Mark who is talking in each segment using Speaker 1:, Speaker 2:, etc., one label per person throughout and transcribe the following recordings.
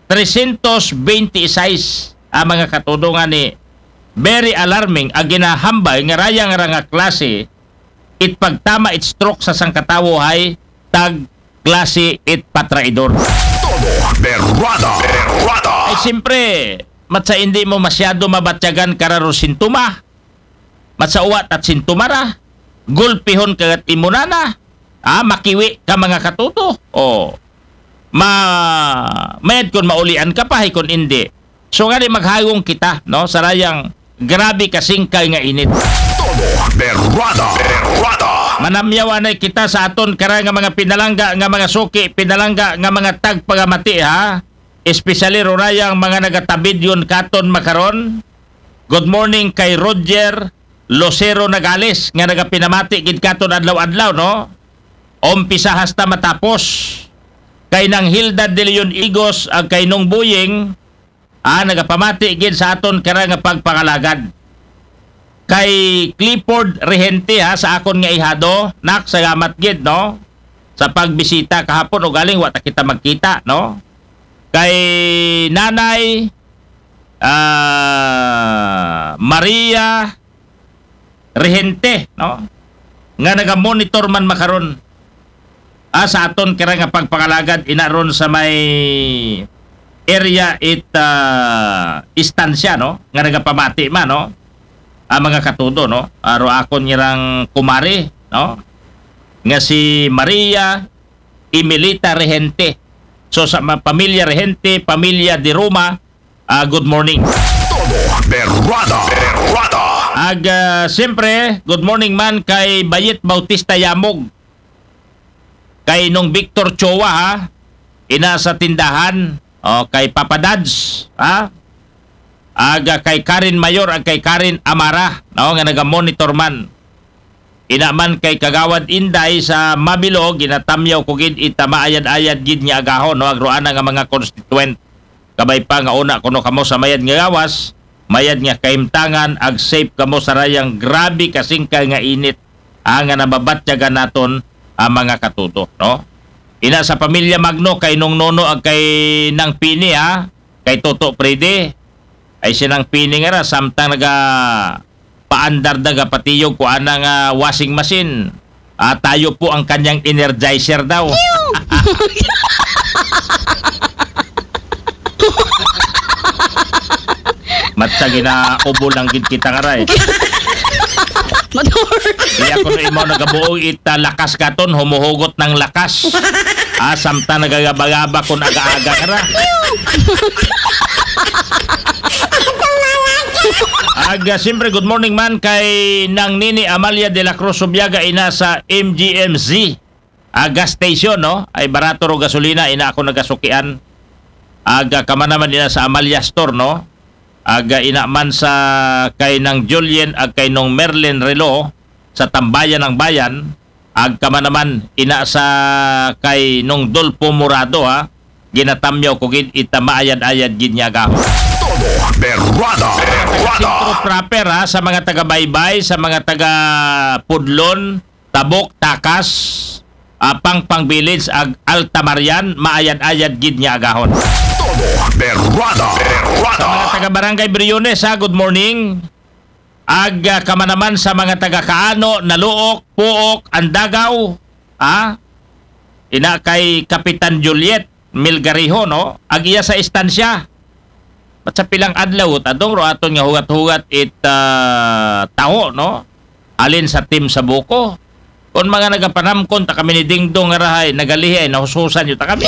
Speaker 1: 326 ang mga katudungan ni very alarming ang ginahambay nga raya nga klase it pagtama it stroke sa sangkatawo hay tag klase it patraidor.
Speaker 2: Todo berrada.
Speaker 1: Ay siyempre, matsa hindi mo masyado mabatyagan kararo sintuma. Matsa uwat at sintumara. Gulpihon kagat imunana. Makiwi ka mga katuto. Mayad kung maulian ka pa, kung hindi. So nga di maghagong kita, no? Sarayang grabe kasingkay nga init.
Speaker 2: Todo berrada.
Speaker 1: Manamyawan ay kita sa aton kara nga mga pinalangga nga mga suki, pinalangga nga mga tagpagamati ha. Especially rurayang mga nagatabid yun katon makaron. Good morning kay Roger Lucero Nagales nga nagapinamati gid katon adlaw-adlaw no. Umpisa hasta matapos. Kay nang Hilda de Leon Igos ag kay nung Buying nagapamati gid sa aton kara nga pagpangalagad. Kay Clifford Regente sa akon nga ihado, nak salamat gid no sa pagbisita kahapon o galing wa ta kita magkita no. Kay Nanay Maria Regente no nga naga-monitor man makaron sa aton kira nga pagpangalagad inaron sa may area istansya no nga nagapamati man no. Mga katudo no aro akon nirang kumari no nga si Maria Emilita Regente. So sa pamilya Regente, pamilya de Roma, good morning.
Speaker 2: Todo berrada.
Speaker 1: Siyempre, good morning man kay Bayit Bautista Yamog. Kay nung Victor Chowa ina sa tindahan, kay Papa Dads, kay Karen Mayor ag kay Karen Amara no nga naga-monitor man. Ina man kay Kagawad Inday sa Mabilog ginatamyaw ko gid itamaayad-ayad gid niya agahon no agroana nga mga constituent. Kabay pa nga una kuno kamo sa mayad nga gawas, mayad nga kaimtangan ag safe kamo sa rayang grabe kasingkay nga init nga nababatyagan naton ang mga katuto no. Ina sa pamilya Magno kay nung Nono ag kay nang Pini kay Toto Prede. Ay sinang Pini nga ra samtang naga paandar daga patiyog ko anang washing machine. Tayo po ang kanyang energizer daw. Matsa ginaubo lang gid kita nga ra Di ako na imo nagabuo lakas katon humuhugot ng lakas. Samtang nagagabagaba kun aga-aga nga ra. Siyempre, good morning man kay nang Nini Amalia de la Cruz Subiaga ina sa MGMZ gas station no ay barato ro gasolina ina ako nagasukian kama naman ina sa Amalia Store no ina man sa kay nang Julien ag kay nung Merlin Relo sa Tambayan ng Bayan kama naman ina sa kay nung Dolpo Murado ginatamyaw ko gid itamaayad-ayad gid niya gahon.
Speaker 2: Todo berrada.
Speaker 1: Sentro proper sa mga taga-baybay, sa mga taga-Pudlon, Tabok, Takas, Pangpang Village, Alta Marian, maayad-ayad gid niya agahon.
Speaker 2: Todo berrada.
Speaker 1: Sa mga taga-Barangay Briones, good morning. Kama naman sa mga taga-Kaano, Naluok, Puok, Andagaw, ina kay Kapitan Juliet Milgariho no, iya sa istansya. At sa pilang adlaw adong ro aton nga hugat-hugat taho no alin sa team sa buko kon mga nagapanamkon ta kami ni Dingdong nga rahay nagalihi ay nahususan yu ta kami.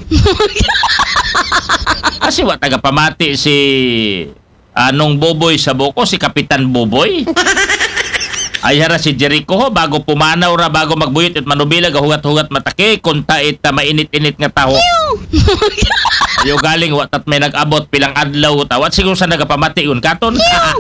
Speaker 1: Kasi wa tagapamati si nung Boboy sa buko si Kapitan Boboy. Ay hara si Jericho bago pumanaw ra bago magbuyot at manubila hugat-hugat matake kunta mainit-init nga taho. Yo galing watat may nag-abot pilang adlaw tawat siguro sa nagapamati yun katon.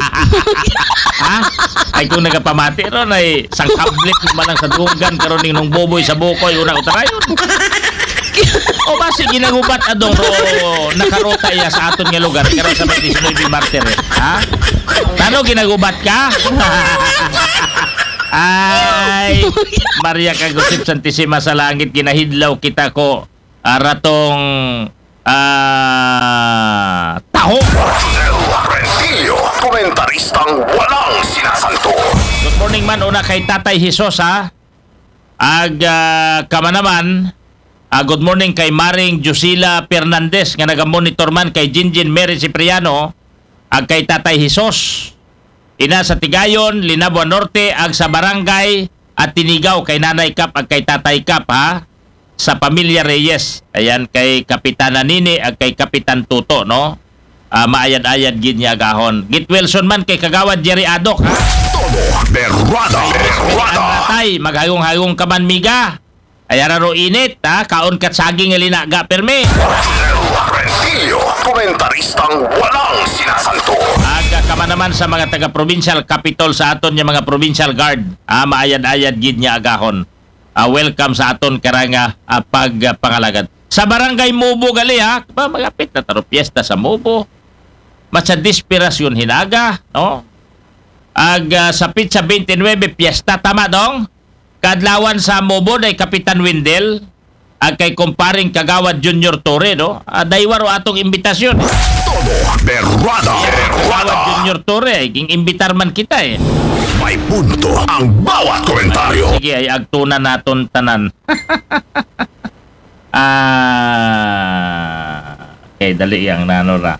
Speaker 1: Ay kung nagapamati ron ay sangkablit naman lang sa dugan karon ning nung Boboy sa bukoy una utarayon. O basi ginagubat adong ro nakarota iya sa aton nga lugar karon sa 19 Martir Tano ginagubat ka? Ay Maria Kagusip Santisima sa langit ginahidlaw kita ko ratong
Speaker 2: Komentaristang walang sinasanto.
Speaker 1: Good morning man una kay Tatay Jesus ha. Kama naman, good morning kay Maring Jusila Fernandez nga naga-monitor man kay Jinjin Mary Cipriano ag kay Tatay Jesus. Ina sa Tigayon, Linabuan Norte ag sa Barangay at Tinigaw kay Nanay Kap ag kay Tatay Kap ha. Sa Pamilya Reyes. Ayan kay Kapitana Nini ag kay Kapitan Tuto no. Maayad-ayad gid niya agahon. Git Wilson man kay Kagawad Jerry Adok ha.
Speaker 2: Todo berrada.
Speaker 1: Tay, maghayong-hayong ka man miga. Ayan ro init ha. Kaon kat saging nga linaga permi.
Speaker 2: Rentillo, komentaristang walang sinasanto.
Speaker 1: Aga ka man naman sa mga taga-provincial capital sa aton yung mga provincial guard. Maayad-ayad gid niya agahon. Welcome sa aton karanga pagpangalagad. Sa barangay Mubo gali ha, magapit na taro piyesta sa Mubo. Matsa dispirasyon hinaga, no? Sa Pizza 29 piyesta tama dong. Kadlawan sa Mubo day Kapitan Windel ag kay kumparing Kagawad Junior Torre, no? Daywaro atong imbitasyon.
Speaker 2: Todo berrada.
Speaker 1: Kagawad Junior Torre, ging imbitar man kita eh.
Speaker 2: May punto ang bawat komentaryo.
Speaker 1: Sige, ay agtunan naton tanan. Okay, dali yang nanora.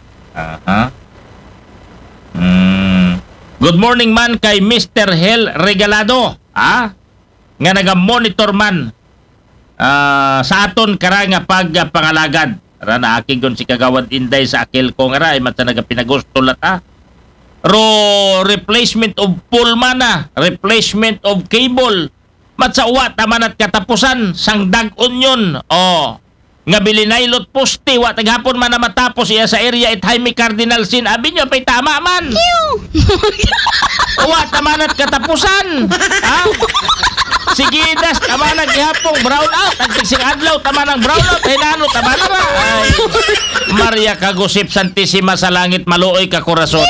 Speaker 1: Good morning man kay Mr. Hel Regalado. Nga naga-monitor man sa aton karanga pagpangalagad. Rana akigon si Kagawad Inday sa akil ko nga ra ay matsa nagapinagusto lat replacement of pole mana, replacement of cable. Matsawa taman at katapusan sang dag-on yun. Nga bilinaylot poste wa taghapon man na matapos iya sa area it Jaime Cardinal Sin. Abi nyo pa'y tama man. Wa taman at katapusan. Sige das taman ang gihapong brown out. Agtigsing adlaw taman ang brown out. Hinano taman na ba? Ay, Maria Kagusip Santissima sa langit maluoy ka korason.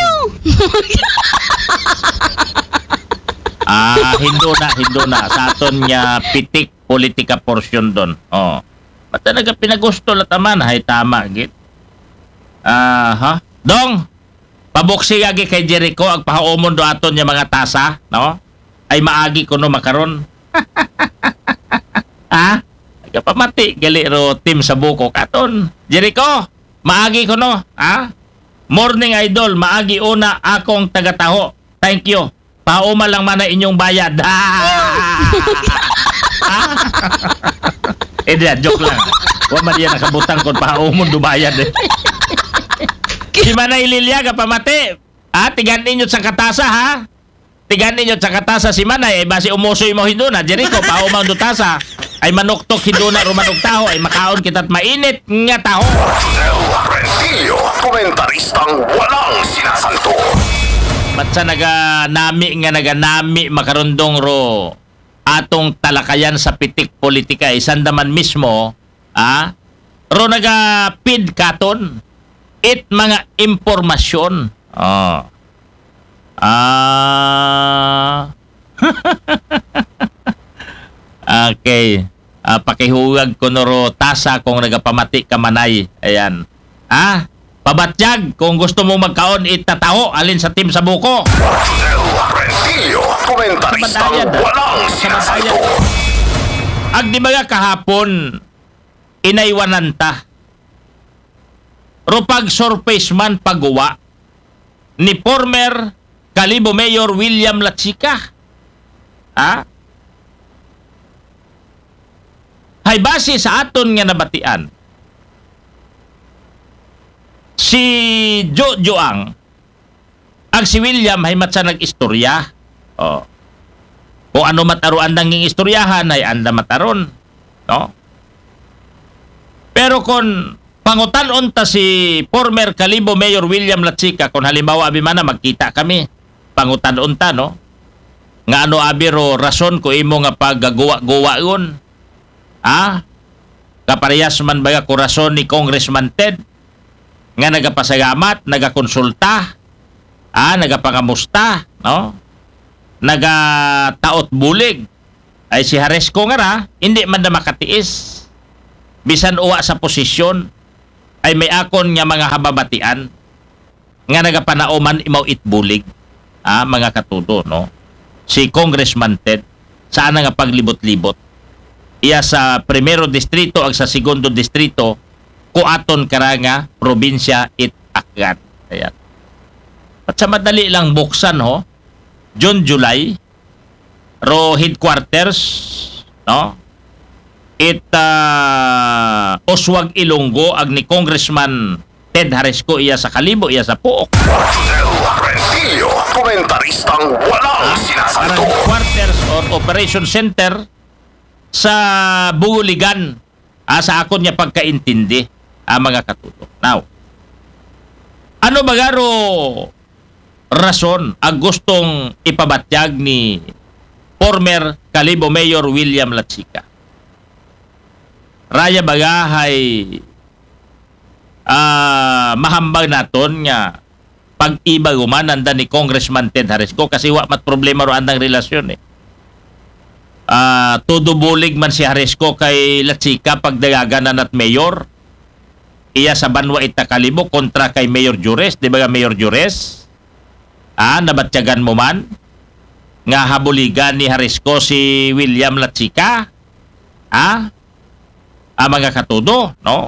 Speaker 1: Hindo na sa aton niya pitik politika portion doon. Ba't talaga pinagusto lataman? Hay tama git. Dong, pabuksi agi kay Jericho ag pahaumon do aton niya mga tasa, no? Ay maagi ko no makaron. Nagapamati gali ro team sa buko katon. Jericho, maagi ko no, Morning Idol, maagi una akong tagataho. Thank you. Pauma lang man na inyong bayad. Joke lang. Wa man yan nakabutang kung paumon dubayad eh. Si Manay Lilyaga pamati. Tigan ninyo sa katasa ha. Tigan ninyo sa katasa si Manay ay basi umusoy mo hindo na. Jericho, paumang do tasa. Ay manuktok hindo na rumanog taho ay makaon kita't mainit nga taho.
Speaker 2: Rentillo, komentaristang walang sinasanto.
Speaker 1: Matsa naganami makarundong ro atong talakayan sa pitik politika sandaman mismo ro naga-feed katon it mga impormasyon. Okay. Pakihuwag ko noro tasa kung nagapamati ka manay. Ayan. Pabatyag kung gusto mong magkaon itataho alin sa team sa buko.
Speaker 2: Rentillo, komentaristang walang sinasanto.
Speaker 1: Di ba kahapon inaiwanan ta. Ropag surface man pagguwa ni former Kalibo Mayor William Latsika. Hay base sa aton nga nabatian. Si Jojo ang si William ay matsa nag-istorya. Kung ano mataruan nanging istoryahan ay anda mataron. No? Pero kung pangutan-on ta si former Kalibo Mayor William Latsika, kung halimbawa abi man na magkita kami, pangutan-on ta, no? Nga ano abi ro rason ko imo nga paggagawa-gawa yun. Kaparehas man ba ko rason ni Congressman Ted nga nagapasagamat, nagakonsulta, nagapangamusta, no? Nagataot bulig. Ay si Haresco nga ra, hindi man na makatiis. Bisan uwa sa posisyon, ay may akon nga mga hababatian nga nagapanauman imaw itbulig. mga katudo, no? Si Congressman Ted, saan nga paglibot-libot. Iya sa primero distrito ag sa segundo distrito, kuaton karanga, probinsya it akgan. Ayan. At sa madali lang buksan, ho, June, July, ro headquarters, no? Oswag Ilonggo ag ni Congressman Ted Haresco iya sa Kalibo, iya sa Puok.
Speaker 2: Del Rentillo, komentaristang walang
Speaker 1: Parang
Speaker 2: sinasagot.
Speaker 1: quarters or operation center sa Buguligan, sa akon niya pagkaintindi, mga katuto. Now, ano ba garo rason ang gustong ipabatyag ni former Kalibo Mayor William Latsica? Raya bagahay mahambag naton nga pag-iba gumananda ni Congressman Ted Haresco kasi wa mat problema ro andang relasyon eh. Todo bulig man si Haresco kay Latsica pagdayaganan at mayor. Iya sa Banwa Ita Kalibo kontra kay Mayor Jures, di ba Mayor Jures? Nabatyagan mo man nga habuligan ni Haresco si William Latsica. Mga katudo, no?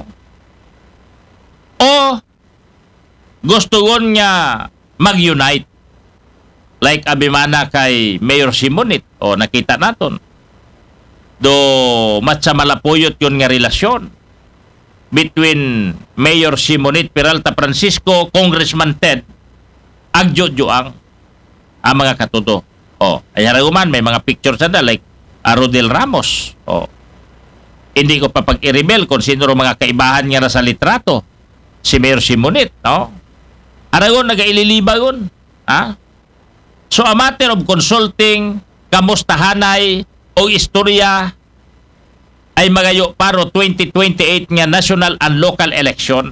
Speaker 1: O gusto niya mag-unite like abimana kay Mayor Simonit o nakita naton do matsa malapuyot yun nga relasyon between Mayor Simonit Peralta Francisco, Congressman Ted ag Jojoang mga katudo. Ay haraguman may mga pictures na like Rodel Ramos. Hindi ko pa pag-i-reveal kung sino ro mga kaibahan niya sa litrato. Si Mayor Simonit, no? Aragon, nag-ililibagon. So, a matter of consulting, kamustahanay, o istorya, ay magayo paro 2028 nga national and local election.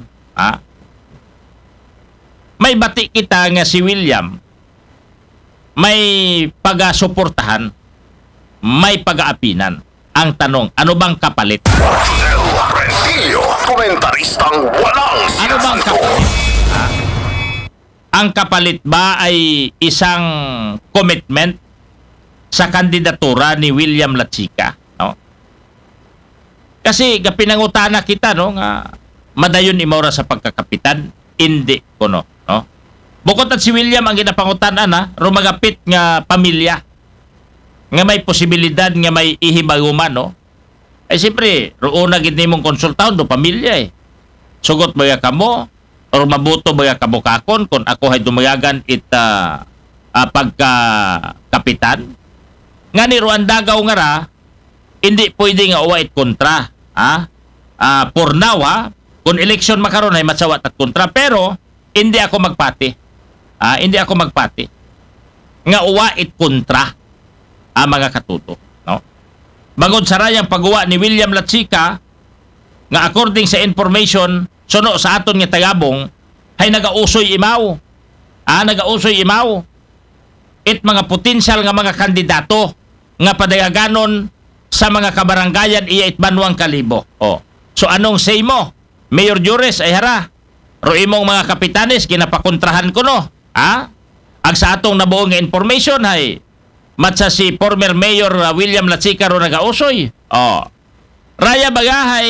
Speaker 1: May bati kita nga si William, may pag-suportahan, may pag-aapinan. Ang tanong, ano bang kapalit?
Speaker 2: Del Rentillo, komentaristang walang
Speaker 1: Ano bang
Speaker 2: sinasagot.
Speaker 1: kapalit? Ang kapalit ba ay isang commitment sa kandidatura ni William Latsica? No? Kasi pinangutana kita, no, nga madayon imora sa pagkakapitan, hindi ko, no? Bukod at si William ang ginapangutanan, rumagapit nga pamilya, nga may posibilidad nga may ihibaguman, no? Ay siyempre, roon na gid nimong konsultahon do pamilya eh. Sugot ba ka mo or mabuto ba ka bukakon kung ako ay dumayagan pagka kapitan? Nga ni Ruandagaw nga ra, hindi pwede nga uwait kontra. For now, kung election makaroon ay matsawat at kontra, pero hindi ako magpati. Hindi ako magpati. Nga uwait kontra mga katuto, no? Bangod sa rayang pagguwa ni William Latsica nga according sa information suno sa aton nga tagabong ay nagausoy imaw. Nagausoy imaw. It mga potensyal nga mga kandidato nga padayaganon sa mga kabarangayan iya it Banwang Kalibo. So anong say mo? Mayor Jures ay hara. Ro imong mga kapitanes ginapakontrahan ko, no? Ag sa atong nabuong nga information ay matsa si former Mayor William Latsica ro nagausoy. Raya bagahay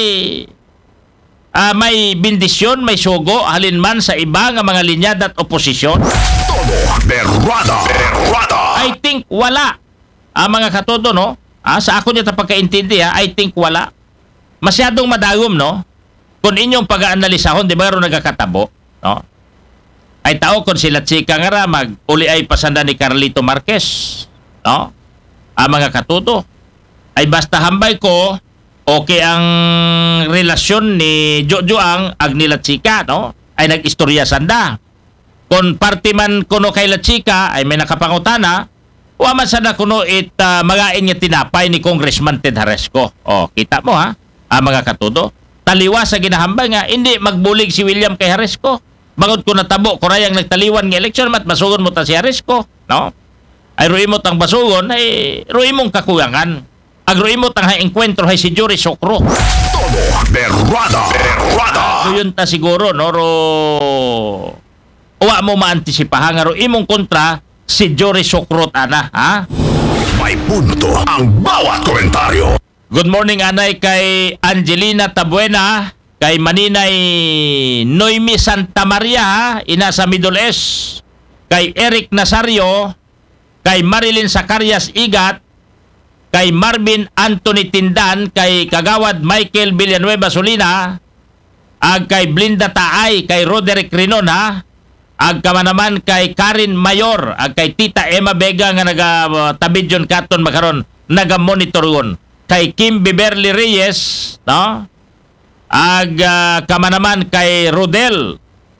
Speaker 1: may bindisyon, may sugo halinman sa iba nga mga linyad at oposisyon.
Speaker 2: Todo berwada.
Speaker 1: I think wala. Mga katodo, no? Sa ako niya pagkaintindi, I think wala. Masyadong madagom, no? Kung inyong pag-aanalisahon, di ba ro nagakatabo, no? Ay tao kung si Latsica nga ra mag-uli ay pasanda ni Carlito Marquez, no? Mga katuto, ay basta hambay ko, okay ang relasyon ni Jojoang ag ni Latsica, no? Ay nag-istorya sanda. Kung parte man kuno kay Latsica, ay may nakapangutana, waman sana kuno magain niya tinapay ni Congressman Ted Haresco. Kita mo mga katuto. Taliwa sa ginahambay nga, hindi magbulig si William kay Haresco. Bangod ko natabo, kurayang nagtaliwan ng eleksyon, mat basugon mo ta si Haresco, no? Ay ruimot ang basugon, ay ruimong kakuyangan. Ag ruimot ang enkwentro ay si Jory Sokro.
Speaker 2: Todo berwada.
Speaker 1: So yun ta siguro, no? Uwa mo maantisipahan nga ruimong kontra si Jory Sukrot ana, ha?
Speaker 2: May punto ang bawat komentaryo.
Speaker 1: Good morning anay kay Angelina Tabuena, kay Maninay Noemi Santa Maria, ha? Ina sa Middle East, kay Eric Nazario, kay Marilyn Zacarias Igat, kay Marvin Anthony Tindan, kay Kagawad Michael Villanueva Solina, ag kay Blinda Taay, kay Roderick Rinon, ha? Ag kama naman kay Karin Mayor, ag kay Tita Emma Vega nga naga-tabid yun katon makaron, naga-monitor yun. Kay Kim Beverly Reyes, no? Ag kama naman kay Rodel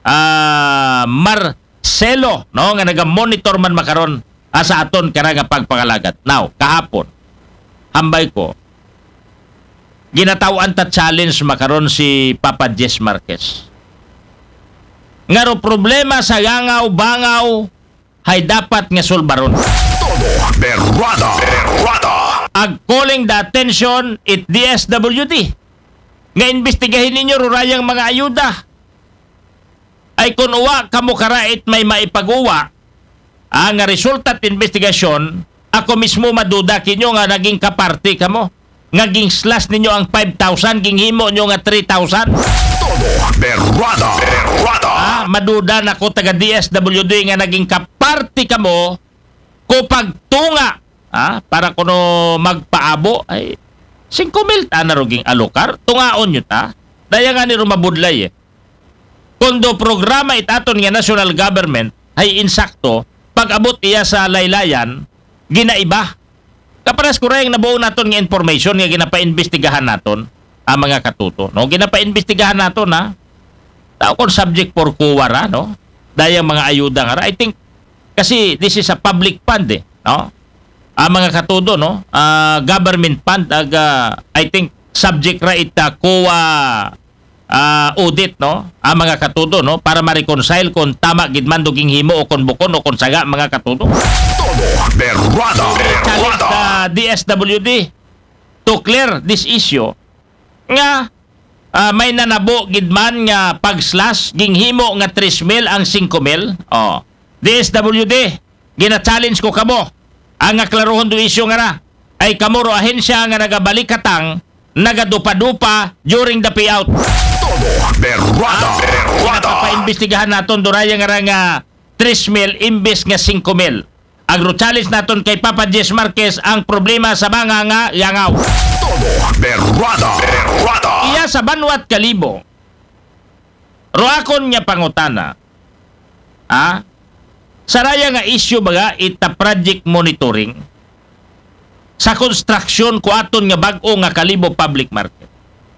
Speaker 1: Marcelo, no? Nga naga-monitor man makaron sa aton karanga pagpangalagat. Now, kahapon, hambay ko, ginatawaan ta challenge makaron si Papa Jess Marquez. Ngaro problema sa gangaw-bangaw hay dapat nga sulbaron.
Speaker 2: Todo berrada.
Speaker 1: Ag calling the attention it DSWD. Nga investigahin ninyo rurayang mga ayuda. Ay kung uwa kamo karait may maipag-uwa, ang resulta at investigasyon, ako mismo maduda kinyo nga naging kaparti kamo. Ngaging slash ninyo ang 5,000, ginghimo nyo nga 3,000.
Speaker 2: Todo berrada.
Speaker 1: Maduda na ko taga DSWD nga naging kaparti kamo ko pagtunga para kuno magpaabo ay 5,000 ta na ruging alokar tungaon nyo ta daya nga ni rumabudlay kundo programa itaton nga national government ay insakto pag-abot iya sa laylayan ginaiba kaparas ko rin nabuo naton nga information nga ginapa-investigahan naton ang mga katuto no ginapa-investigahan naton tao kon subject for kuwara no dayang mga ayuda nga I think kasi this is a public fund no ang mga katudo no government fund I think subject ra ita kuwa audit no ang mga katudo no para ma-reconcile kung tama gid man duging himo o kung bukon o kung saga mga katudo.
Speaker 2: Todo berrada.
Speaker 1: Challenge sa DSWD to clear this issue nga may nanabo gid man nga pag-slash ginghimo nga 3,000 ang 5,000. DSWD gina-challenge ko kamo ang aklarohon do issue nga na ay kamuro ahensya nga nagabalikatang nagadupa-dupa during the payout.
Speaker 2: Todo berrada.
Speaker 1: Pinapaimbestigahan naton duraya nga 3,000 imbes nga 5,000. Agro-challenge naton kay Papa Jess Marquez ang problema sa mga nga yangaw.
Speaker 2: Todo berrada.
Speaker 1: Iya sa banwat kalibo. Roakon niya pangutana. Saraya nga issue baga ita project monitoring sa construction ko aton nga bag-o nga kalibo public market.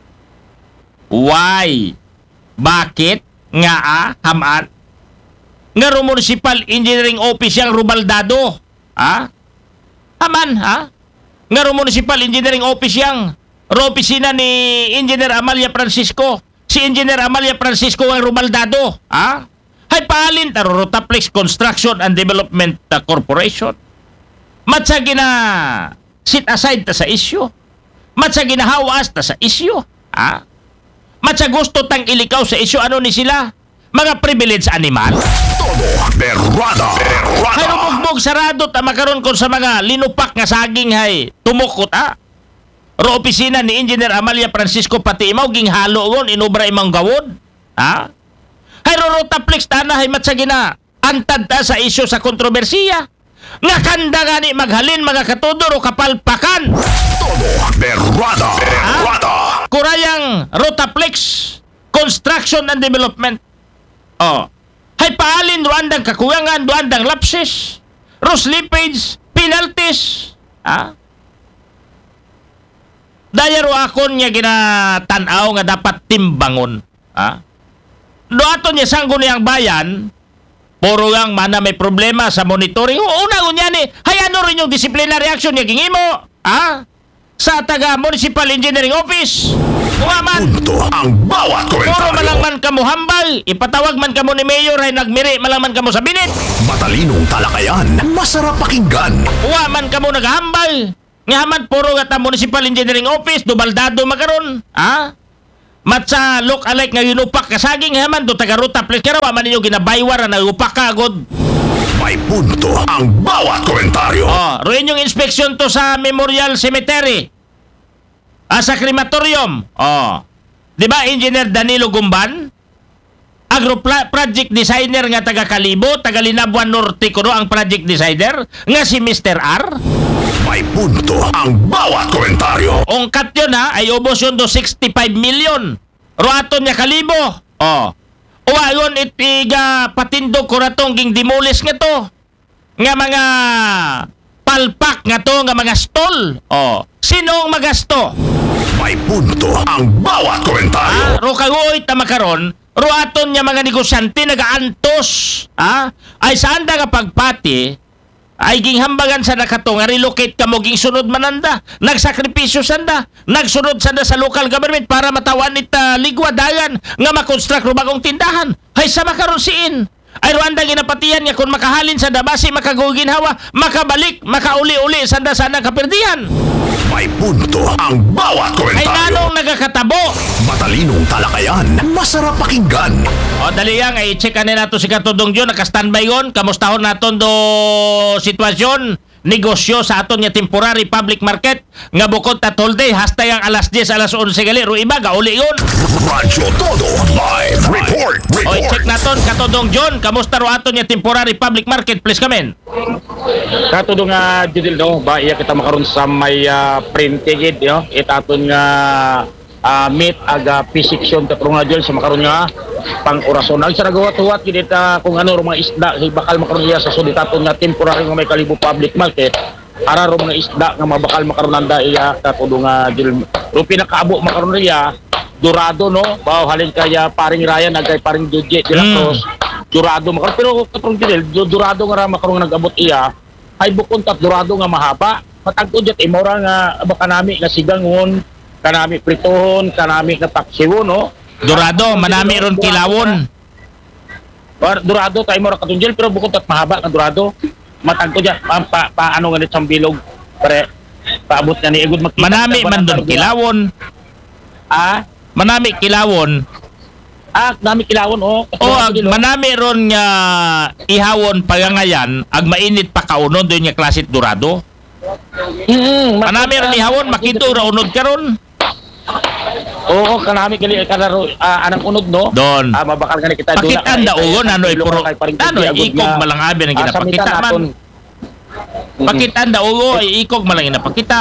Speaker 1: Why? Bakit? Nga haman? Nga municipal engineering office yang Rubaldado. Haman, Nga municipal engineering office yang opisina ni Engineer Amalia Francisco. Si Engineer Amalia Francisco ang Rubaldado. Hay paalin taro Rotaplex Construction and Development Corporation. Matsa gina sit aside ta sa issue. Matsa ginahawas ta sa issue. Matsa gusto tang ilikaw sa issue ano ni sila? Mga privileged animal.
Speaker 2: Todo berrada.
Speaker 1: Hay rubugbog sarado ta makaron kon sa mga linupak nga saging hay tumukot Ro opisina ni Engineer Amalia Francisco pati imaw ging halo gon inobra imong gawod. Hay Rotaplex tana hay matsa gina antad ta sa issue sa kontrobersiya. Nga kanda gani maghalin mga katudor o kapalpakan.
Speaker 2: Todo berrada.
Speaker 1: Kurayang Rotaplex Construction and Development. Hay paalin duandang kakuyangan, duandang lapses, slippage, penalties. Dayaro akon nga ginatanaw nga dapat timbangon. Doaton niya sanggo niyang bayan, puro lang mana may problema sa monitoring. Una unya ni, hay ano rin yung disciplinary action niya gingimo? Sa taga Municipal Engineering Office. Umaman.
Speaker 2: Punto ang bawat
Speaker 1: Puro
Speaker 2: komentaryo.
Speaker 1: malangman kamo hambal. Ipatawag man kamo ni Mayor ay nagmiri malangman kamo sa binit.
Speaker 2: Matalinong talakayan. Masarap pakinggan.
Speaker 1: Uwaman kamo naghambal. Ngaman puro gata Municipal Engineering Office, Dubaldado makaron. Matsa look alike nga ginupak ka saging haman do taga Rotaplex karawa man ninyo ginabaywar na upak ka agod.
Speaker 2: May punto ang bawat komentaryo.
Speaker 1: Ruin yung inspeksyon to sa Memorial Cemetery. Sa crematorium. Di ba, Engineer Danilo Gumban? Project designer nga taga Kalibo, taga Linabuan Norte kuno ang project designer nga si Mr. R.
Speaker 2: May punto ang bawat komentaryo.
Speaker 1: Ang cut yun ay ubos yun do 65 million. Ruaton niya Kalibo. Uwayon itiga patindog ko na tong ging demolis nga to. Nga mga palpak nga to, nga mga stall. Sino ang magasto?
Speaker 2: May punto ang bawat komentaryo.
Speaker 1: Rukagoy tamakaron, ruaton niya mga negosyante nagaantos. Ay saan da nga pagpati, ay ginghambagan sa nakato nga relocate ka mo ging sunod mananda. Nagsakripisyo sanda, nagsunod sanda sa local government para matawan ita ligwadagan nga makonstruct bagong tindahan. Hay sa makaron siin. Ay Rwanda ginapatiyan niya kung makahalin sa dabasi makaguginhawa, makabalik, makauli-uli sanda sana kaperdihan.
Speaker 2: May punto ang bawat
Speaker 1: Ay
Speaker 2: komentaryo.
Speaker 1: nanong nagakatabo.
Speaker 2: Matalinong talakayan, masarap pakinggan.
Speaker 1: Dali yang ay check na nato si Katudong John, naka-standby yon. Kamustahon naton do sitwasyon negosyo sa aton nga temporary public market nga bukod at whole day hasta yang alas 10 alas 11 gali ro iba gauli yon.
Speaker 2: Radyo Todo live report.
Speaker 1: Check naton Katudong John, kamusta ro aton nga temporary public market, please kamen.
Speaker 3: Katulong nga didil no ba iya kita makaron sa may printed yo itaton nga meet aga P6 katulong nga didil sa makaron nga pang orason ang saragawat-huwat gid kung ano ro mga isda bakal makaron iya sa suditaton nga temporary nga may Kalibo public market ara ro mga isda nga mabakal makaron nanda iya katulong nga didil ro pinakaabo makaron iya Dorado no bao halin kaya paring Ryan agay paring Judge de la Cruz Dorado makaron pero katulong didil Dorado nga ra makaron nag-abot iya ay bukod tat dorado nga mahaba matagod jet imora nga baka nami nga sigangon kanami pritohon kanami nga taksiwo no
Speaker 1: Dorado manami ron kilawon.
Speaker 3: Dorado tay imora katunjel pero bukod tat mahaba nga dorado matagod jet paano nga nit sambilog pare paabot nga ni igud makita
Speaker 1: Manami man doon kilawon. Manami kilawon.
Speaker 3: Nami kilawon
Speaker 1: Manami ron nga ihawon pagangayan ag mainit pa kaunon doon nga klasit dorado. Manami ron ihawon makito ra unod karon.
Speaker 3: Oo, kanami gali kanaro anang unod no.
Speaker 1: Don.
Speaker 3: Mabakal gani kita
Speaker 1: Pakitaan da ugon ano puro. Ano ikog malangabi ang ginapakita man. Pakitaan da ugo ay ikog malang inapakita.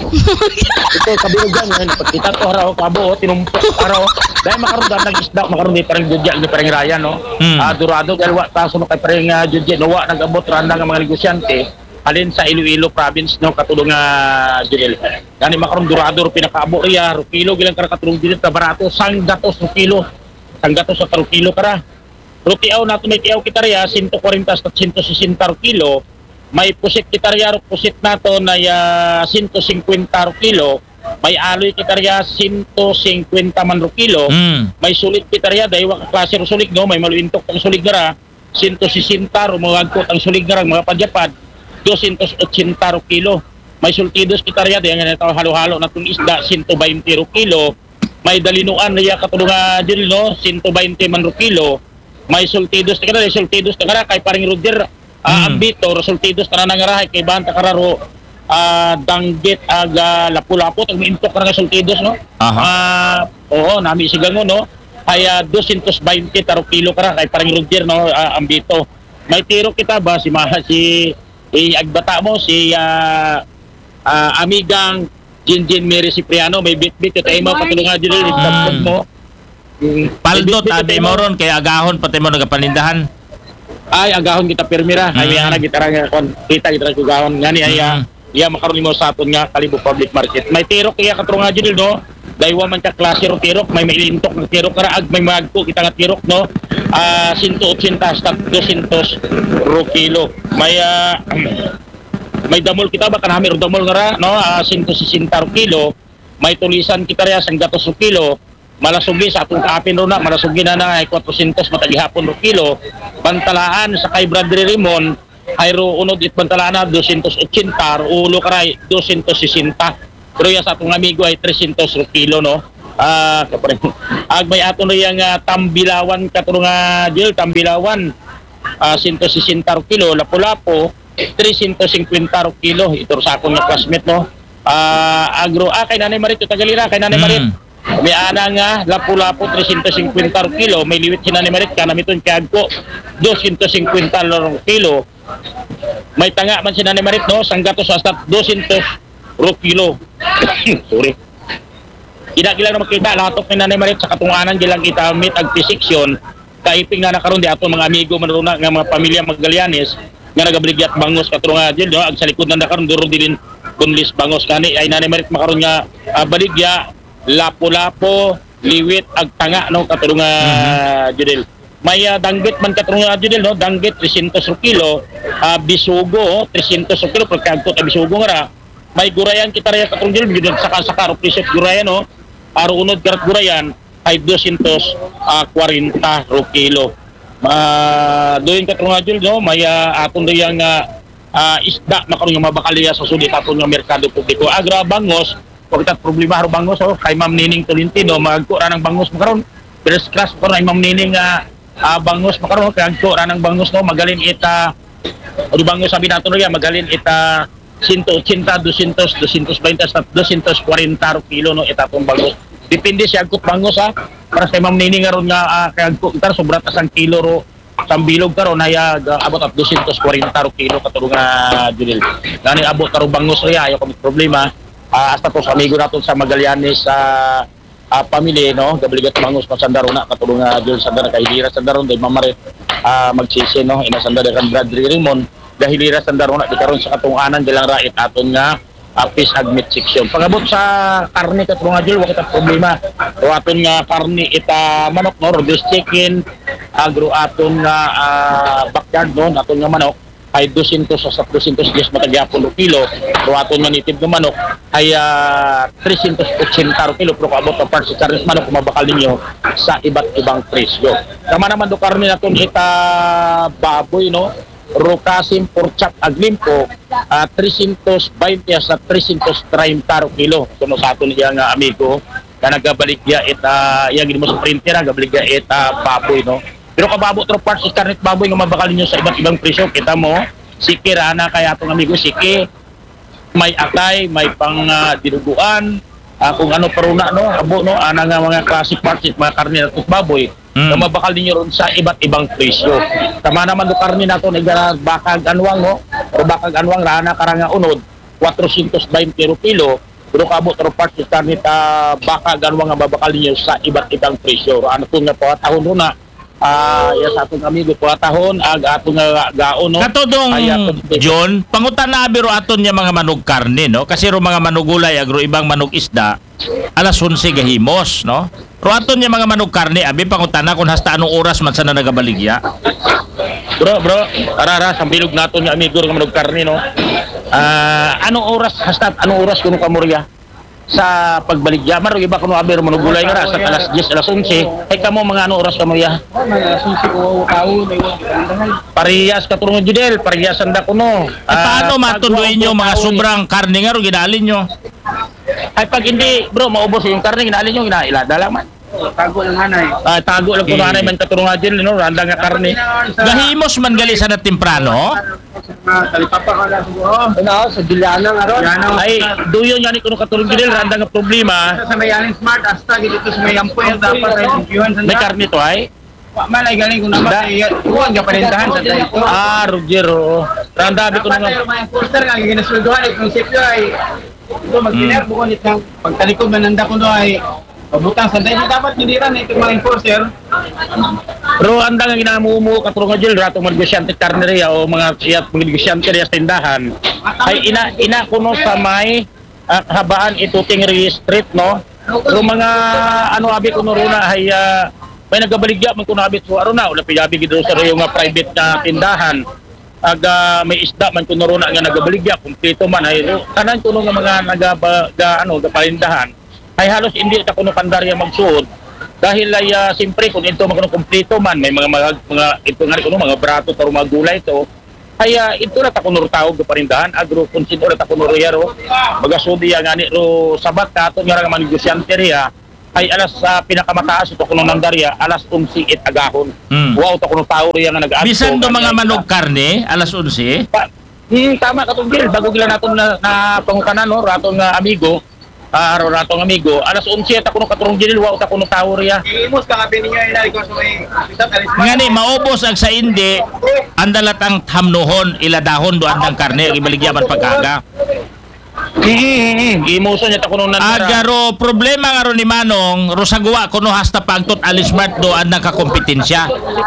Speaker 3: Ito kabilog yan pagkita to haraw kabo tinumpok haraw dahil makaroon nag-isda makaroon di parang judya di parang Ryan no. Dorado dahil wa taso no kay parang judya no wa nag-abot randa nga mga negosyante alin sa Iloilo province no katulong nga dinil. Gani makaroon Dorado ro pinakaabo iya ro kilo gilang kara katulong dinil ta barato sanggatos ro kilo. Sanggatos sa kilo kara. Ro tiaw nato may tiaw kita riya 140 at 160 ro kilo. May pusit kita riya ro pusit nato na 150 ro kilo. May aloy kita riya 150 man ro kilo. May sulit kita riya dahil wa klase ro sulit no may maluintok ang sulig gara 160 ro mawagkot ang sulig gara mga padyapad 280 ro kilo. May sultidos kita riya dahil nga halo-halo natong isda 120 ro kilo. May dalinuan riya katulungan dil no 120 man ro kilo. May sultidos kita riya sultidos kada kay paring Roder ambito resultidos kana nangarahay kay banta kararo danggit aga lapu-lapu tag miintok ka nga sultidos no. Oo nami sigangon no ay 220 taro kilo kara kay parang Roger no ambito. May tiro kita ba si agbata mo si amigang Jinjin Mary Cipriano may bit-bit tayo mo patulungan dito mo.
Speaker 1: Paldo tabi mo ron kay agahon pati mo nagapanindahan.
Speaker 3: Ay agahon kita permira ay ana kita ra kita gahon ngani ay iya makaron mo sa aton nga Kalibo public market may tirok kaya katro nga dil no daywa man ka klase ro tirok may ilintok ng tirok kara ag may magko kita nga tirok no 180 hasta 200 ro kilo may damol kita ba kanami ro damol nga ra no 160 ro kilo may tulisan kita ra sang 200 ro kilo malasugi sa atong kaapin ro na malasugi na ay 400 matagihapon ro kilo bantalaan sa kay Bradley Rimon ay ro unod it bantalaan na 280 ulo karay 260 pero ya sa atong amigo ay 300 ro kilo no ag may aton yang Tambilawan katulong nga dil Tambilawan 160 kilo, Lapu-Lapu 350 kilo. Ito sa akong nga classmate no. Agro kay Nanay Marit tagalira kay Nanay Marit. May ana nga Lapu-Lapu 350 kilo, may liwit si Nanay Marit kanamiton kagko 250 kilo. May tanga man si Nanay Marit no, sanggatos hasta 200 kilo. Sorry. Ida gilang na makita lahatok ni Nanay Marit sa katunganan gilang kita meet ag section kaiping na nakaron di ato mga amigo manuna nga mga pamilya Magallanes nga nagabligyat bangos katunga dil no, ag sa likod na nakaron duro din kunlis bangos kani ay Nanay Marit makaron nga baligya Lapu-Lapu liwit ag tanga no katunga judel. May danggit man katunga judel no, danggit 300 kilo, bisugo 300 kilo pagkagto ta bisugo nga ra. May gurayan kita rin katong judel judel saka preset gurayan no. Aro unod karat gurayan ay 240 kilo. Doon katunga judel no, may aton diyang isda makaroon nga mabakaliya sa sudit aton nga merkado publiko. Agra bangos pagkat problema haro bangos kay Ma'am Nining Tolentino magkura ng bangos makaron first class ko na Ma'am Nining bangos makaron kay agkura ng bangos no magalin ita o bangos sabi nato no magalin ita 180 200 220 hasta 240 kilo no ita tong bangos depende siya agkot bangos para sa Ma'am Nining aron nga kay agkot ita sobra ta sang kilo ro sambilog karon ay abot at 240 kilo katulong Junel gani abot karo bangos riya ayo kami problema. Hasta to sa amigo natin sa Magallanes sa pamilya no gabligat bangos masandarona katulong Jul Sandar kay Hilira Sandaron day Mamaret magsisi no ina Sandar kan Bradley Raymond dahil Hilira Sandarona di karon sa katunganan gilang rait aton nga fish admit section pagabot sa karne katulong Jul wa kita problema o aton nga karne ita manok no roast chicken agro aton nga backyard no aton nga manok ay 200 sa 210 matagyapon kilo pero aton nga native nga manok ay 380 kilo pero abot ang parts sa karne manok kumabakal ninyo sa iba't ibang presyo. Kama naman do karne naton ita baboy no rokasim pork chop aglimpo 320 sa 330 kilo kuno sa aton nga amigo na nagabalik ya ita yang gid mo sa printer nagabalik ya ita baboy no. Pero kababo tro parts sa karne baboy nga mabakal ninyo sa iba't ibang presyo kita mo siki rana kaya atong amigo siki may akay may pang dinuguan kung ano paruna no abo no ana nga mga classic parts mga karne nato baboy na mabakal ninyo ron sa iba't ibang presyo. Tama naman do karne nato na bakag anwang no o bakag anwang rana karanga unod 420 kilo pero kabot tro parts sa karne ta bakag anwang nga mabakal ninyo sa iba't ibang presyo. Ano to nga pawatahon ro na sa atong amigo po atahon ag atong gaon no
Speaker 1: katudong John pangutan na biro aton nya mga manog karne no kasi ro mga manugulay agro ibang manog isda alas 11 gahimos no ro aton nya mga manog karne abi pangutan na kung hasta anong oras man sana nagabaligya
Speaker 3: bro arara sambilog naton nya amigo nga manog karne no anong oras hasta anong oras kuno kamurya sa pagbaligya man iba kuno aber manugulay nga sa alas 10 alas 11 ay kamo mga ano oras kamo ya
Speaker 4: alas 11 ko tao
Speaker 3: parehas katulong judel parehasan da kuno
Speaker 1: paano matunduin nyo mga sobrang karne nga ro ginaalin nyo
Speaker 3: ay pag hindi bro maubos yung karne ginaalin nyo ginailada lang man
Speaker 4: tago lang hanay
Speaker 3: tago lang kuno hanay man katulong judel no randa nga karne
Speaker 1: gahimos man gali sa na temprano
Speaker 4: talipapa ka lang siguro sa Juliana nga ron
Speaker 3: ay duyo nya ni kuno katulong judel randa nga problema
Speaker 4: sa mayaning smart hasta dito sa may ampoy dapat ay tukyuhan sa
Speaker 3: may karne to ay
Speaker 4: malay galing kung naman huwag ka parintahan sa dito
Speaker 3: Rogero randa ko nga
Speaker 4: may poster nga ginasulduhan at konsepto ay ito mag-dinner bukon itang pagtalikod mananda ko ay pabutang sa dito dapat hindi rin ito mga enforcer
Speaker 3: pero anda nga ginamumu katulong judel rato mga negosyante karneria o mga siyat mga negosyante sa tindahan ay ina kuno sa may habaan ito Tingri Street no pero mga ano abi kuno runa ay may nagabaligya man kuno abi so aron na wala pigabi gid sa yung private na tindahan may isda man kuno runa nga nagabaligya kumpleto man ay tanan kuno nga mga nagapalindahan ay halos hindi ta kuno kandarya magsuod dahil ay siyempre kung ito magkuno kumpleto man may mga ito nga kuno mga brato taro mga gulay to ay ito na ta kuno tawag do parindahan agro konsido na ta kuno yaro magasudi nga ni ro sabat ka ato nga mga negosyante riya ay alas pinakamataas ito kuno nandarya alas 11 it agahon. Wow to kuno tao riya nga nag-adto.
Speaker 1: Bisan do mga manog karne alas 11.
Speaker 3: Tama ka tong Gil, bago gila naton na pangukanan no ratong amigo. Ratong amigo, alas 11 ta kuno katurong Gil, wow ta kuno tao riya.
Speaker 4: Iimos ka kape ninyo inari ko sa may isang alis.
Speaker 1: Ngani maubos ang sa indi andalat ang hamnuhon iladahon do andang karne ibaligyaman pagkaga.
Speaker 3: Imuso niya ta kuno nandara.
Speaker 1: Agaro problema nga ro ni Manong rosagawa kuno hasta pagtot alismart do andang kakompetensya.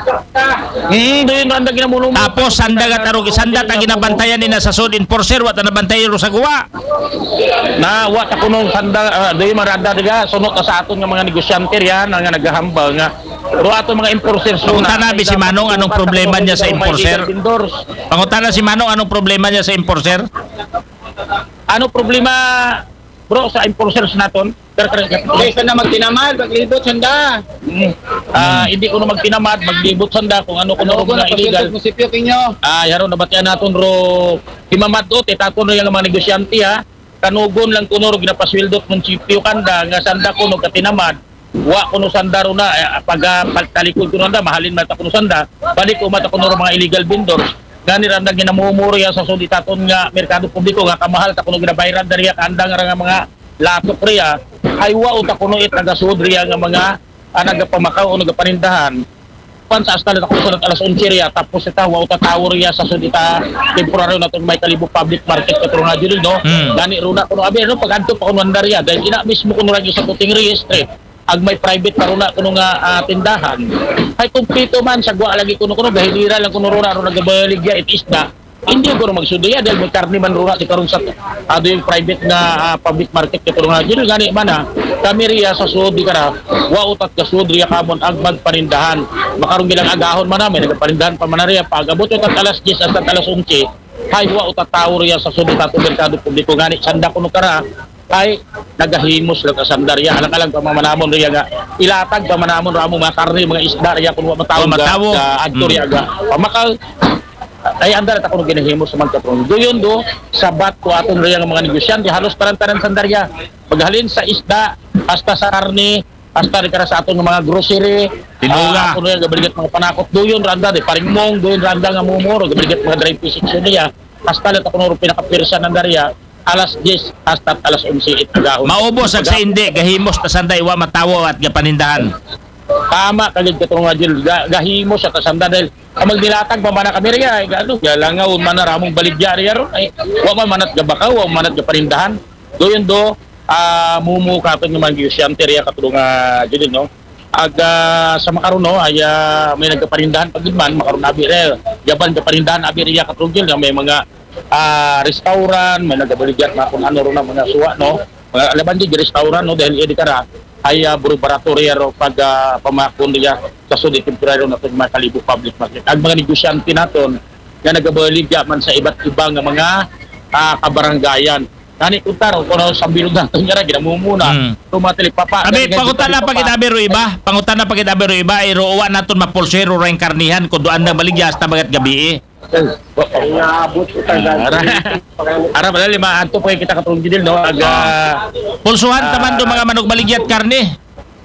Speaker 3: Doon randa ginamuno.
Speaker 1: Tapos sandagat arog sandat ang ginabantayan ni sa sud enforcer wa ta nabantayan rosagawa.
Speaker 3: Na wa ta kuno sanda doon maranda diga sunod ta sa aton nga mga negosyante yan nga naghahambal nga ro ato mga enforcer so
Speaker 1: Pangutana si Manong anong problema niya sa enforcer? Pangutana si Manong anong problema niya sa enforcer?
Speaker 3: Ano problema bro sa enforcers naton?
Speaker 4: Kaysa na magtinamad, maglibot sanda.
Speaker 3: Hindi ko na magtinamad, maglibot sanda kung ano kuno
Speaker 4: Ano
Speaker 3: mga illegal.
Speaker 4: Munisipyo kinyo.
Speaker 3: Yaro na batian naton ro himamadot taton ro yung mga negosyante ha. Kanugon lang kuno ro ginapaswildot munisipyo kanda nga sanda kuno katinamad. Wa kuno sanda ro na pag talikod kuno nda mahalin mata kuno sanda. Balik ko mata kuno ro mga illegal vendors. Gani randa ginamumuro ya sa suditaton nga merkado publiko nga kamahal ta kuno ginabayaran dariya kanda nga mga latok riya ay wa uta kuno it nagasud riya nga mga nagapamakaw o nagapanindahan pan sa astal ta kuno alas 11 riya tapos ita wa uta tawo riya sa sudita temporaryo naton may kalibo public market katro na dili no gani runa kuno abi no pagadto pa kuno andariya dahil ina mismo kuno lagi sa puting registre ag may private paruna kuno nga tindahan ay kumpleto man sa gwa lagi kuno gahilira lang kuno runa ro nagabaligya it isda hindi ko magsudoya dahil may karni man runa ti karon sa yung private na public market katong nga dili gani man kami riya sa sud di kara wa utat ka sud riya kamon ag magparindahan makarong gilang agahon man namin nagaparindahan pa man riya pagabot utat alas 10 hasta alas 11 hay wa utat tawo riya sa sud tato merkado publiko gani sanda kuno kara ay nagahimos lang ka sandarya alang-alang pamamanamon riya nga ilatag pamanamon ramo mga karne mga isda riya kun wa matawag adto riya ga pamakal ay andar ta kuno ginahimos sa magkatron doyon do sabat ko aton riya nga mga negosyante halos taran-taran sandarya paghalin sa isda hasta sa karne hasta rin sa aton mga grocery
Speaker 1: Tinuga
Speaker 3: kuno riya gabaligat mga panakot doyon randa de paringmong doyon randa nga mumuro gabaligat mga dry fish riya hasta ta kuno pinakapirsa nandarya alas 10 hasta alas 11 itagahon.
Speaker 1: maubos ang sa indi gahimos ta sanday wa matawo at gapanindahan.
Speaker 3: Tama kagid katong nga Jill gahimo sa kasanda dahil magdilatag pa man kami riya gano langaw man na ramong baligya riya ron ay wa man manat gabakaw wa manat gaparindahan doyon do mumu katon nga mangyusyante riya katong nga Jill no ag sa makaron no ay may nagparindahan pagid man makaron abi riya gaban gaparindahan abi riya katong Jill may mga restaurant may nagabaligyan na kung ano ron mga suwa no mga alaban di restaurant no dahil edi kara ay laboratory ro pag pamakon niya sa sud temporaryo naton mga kalibo public market ang mga negosyante naton nga nagabaligya man sa iba't ibang mga kabaranggayan kani kuntaro kuno sa bilog naton nga ginamumuna tumatili papa
Speaker 1: Abi pangutan na pagid abi ro iba iro uwa naton mapulsero ra karnihan kun doan na baligya hasta bagat gabi
Speaker 3: Abot ko Ara bala lima anto po kita katulong gidil no
Speaker 1: pulsuhan taman do mga manog baligyat karne.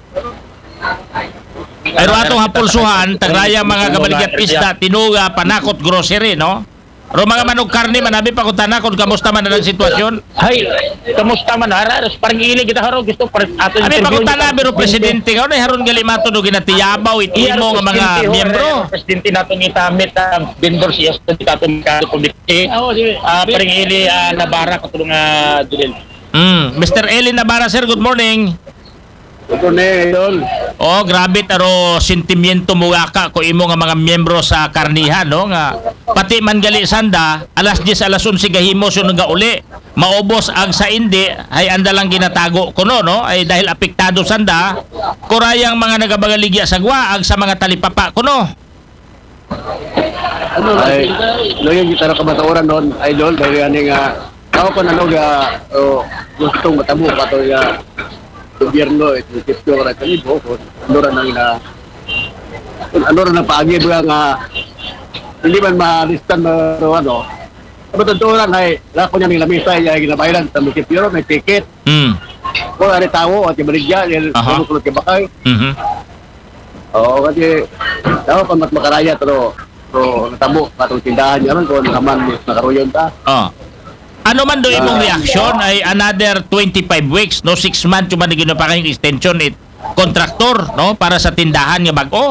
Speaker 1: Pero atong hapulsuhan tagraya mga kabaligyat isda, tinuga, panakot, grocery no. Ro mga manog karne manabi pakutana kung kamusta man ang sitwasyon.
Speaker 3: Hay, kamusta man ara parang ili kita haro gusto par ato
Speaker 1: Abi pakutana biro presidente karon ay haron gali mato do ginatiyabaw itimo nga mga miyembro.
Speaker 3: Presidente nato gitamit ang vendor siya sa katong publike. Parang ili nabara katulong Dilil.
Speaker 1: Mr. Eli Navarra sir, good morning.
Speaker 4: Ito na idol.
Speaker 1: Oh, grabe taro sentimiento mo ka ko imo nga mga miyembro sa karnihan no nga pati man gali sanda alas 10 alas 11 gahimo so nga uli maubos ang sa indi ay anda lang ginatago kuno no ay dahil apektado sanda kurayang mga nagabagaligya sa gwa ag sa mga talipapa kuno.
Speaker 5: Ano ay loyang gitara kabataoran doon idol dahil ani nga tao ko nanog gusto matabo pa to ya gobyerno ito kisyo ra kalibo ko andora nang na paagi ba nga hindi man malistan no ano kabataoran ay lako niya ning lamisa ay ginabayran sa munisipyo may ticket kung ano tao at ibaligya,
Speaker 1: Aha.
Speaker 5: sulod kay bakay.
Speaker 1: Mhm.
Speaker 5: Oo, kasi tao pa mas makaraya, pero natabo, katong tindahan niya ron, kung naman nakaruyon ta.
Speaker 1: Oh. Ano man do imong reaksyon ay another 25 weeks, no, 6 months yung man ginapa kayong extension it kontraktor, no, para sa tindahan nga bag-o.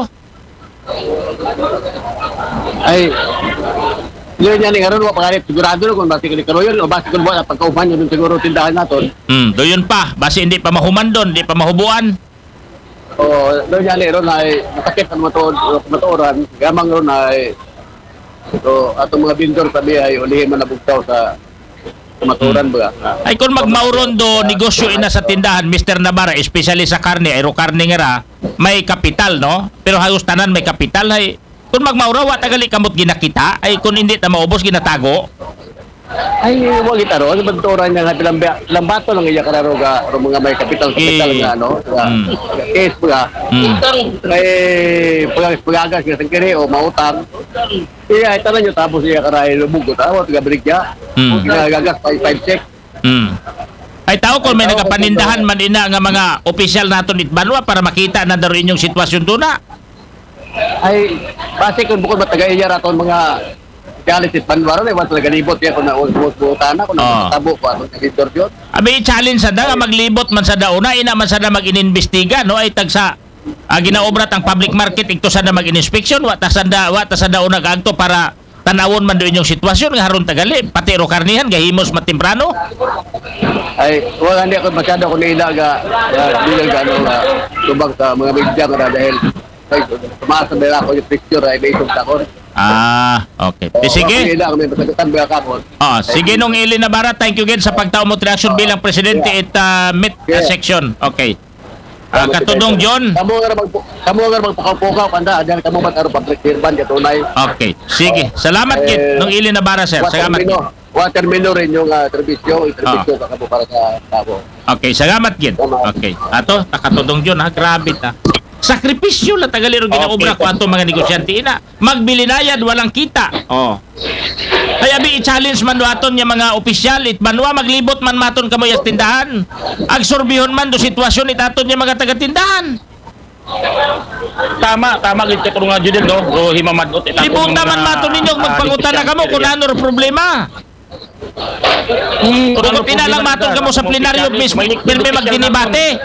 Speaker 5: Ay, yun yan nga ron, wapakalit sigurado ron, kung basi karuyon, o basi kung buwan, pagkaupan yun siguro tindahan natin.
Speaker 1: Doon pa, basi hindi pa mahuman doon, hindi pa mahubuan.
Speaker 5: O, doon yan ron ay masakit ang matuoran, gamang ron ay, so, atong mga vendor sabi ay ulihin man nabugtaw sa matuoran ba.
Speaker 1: Ay kung magmauron do negosyo ina sa tindahan, Mr. Navarra, especially sa karne, aero karne nga ra, may kapital, no? Pero halos tanan may kapital ay kung magmaura wa tagali kamot ginakita, ay kung hindi ta maubos ginatago.
Speaker 5: Ay, wag ito ron, matuoran niya nga lambato lang iya kararo ga mga may kapital nga, no? Case ba? Ay, pagagas nga sangkiri o mautang. Iya, ito na nyo tapos iya karay lubog ko tawag, gabrigya. Kung ginagagas, 5 check.
Speaker 1: Ay tao kung may nagapanindahan man ina nga mga opisyal naton itbanwa para makita na daro inyong sitwasyon doon na.
Speaker 5: Ay, base kung bukod matagay iya raton mga reality panwaro na iwan talaga libot yan kung na-uutana, kung na-tabo ko atong editor yun.
Speaker 1: Abi i-challenge sa nga maglibot man sa dauna, ina man sa da mag-inimbestiga, no, ay tagsa ginaobrat ang public market ito sa da mag-inspeksyon, wa ta sa dauna kaagto para tanawon man do inyong sitwasyon nga haron tagali, pati ro karnihan gahimos matemprano.
Speaker 5: Ay, wala hindi ako masyado kung nila bilang gano'n tubag sa mga media nga dahil ay, tumaas na nila ako yung picture ay may isang takon.
Speaker 1: Okay. Sige.
Speaker 5: Kung may masagutan ba kakon.
Speaker 1: Sige nung Ili Navarra, thank you again sa pagtao mo reaction bilang presidente at meet section. Okay. Katudong John.
Speaker 5: Kamu nga magpakaw-pukaw kanda dahil kamu mataro public servant katunay.
Speaker 1: Okay. Sige. Salamat kit nung Ili Navarra, sir. Salamat kit.
Speaker 5: Watermino rin yung servisyo ka mo para sa tao.
Speaker 1: Okay, salamat kit. Okay. Ato, katudong John ha, grabe ta. Sakripisyo lang tagaliro ginaobra ko ato mga negosyante ina. Magbilinayad walang kita. Kaya bi i-challenge man do aton nya mga opisyal it banwa maglibot man maton kamoy as tindahan. Agsorbihon man do sitwasyon it aton nya mga taga-tindahan.
Speaker 3: Tama gid ka nga jud no. Ro himamadot ita.
Speaker 1: Libutan man maton ninyo magpangutan na kamo kung ano problema. Kung pinalang maton kamo sa plenaryo mismo, pirmi magdinibate.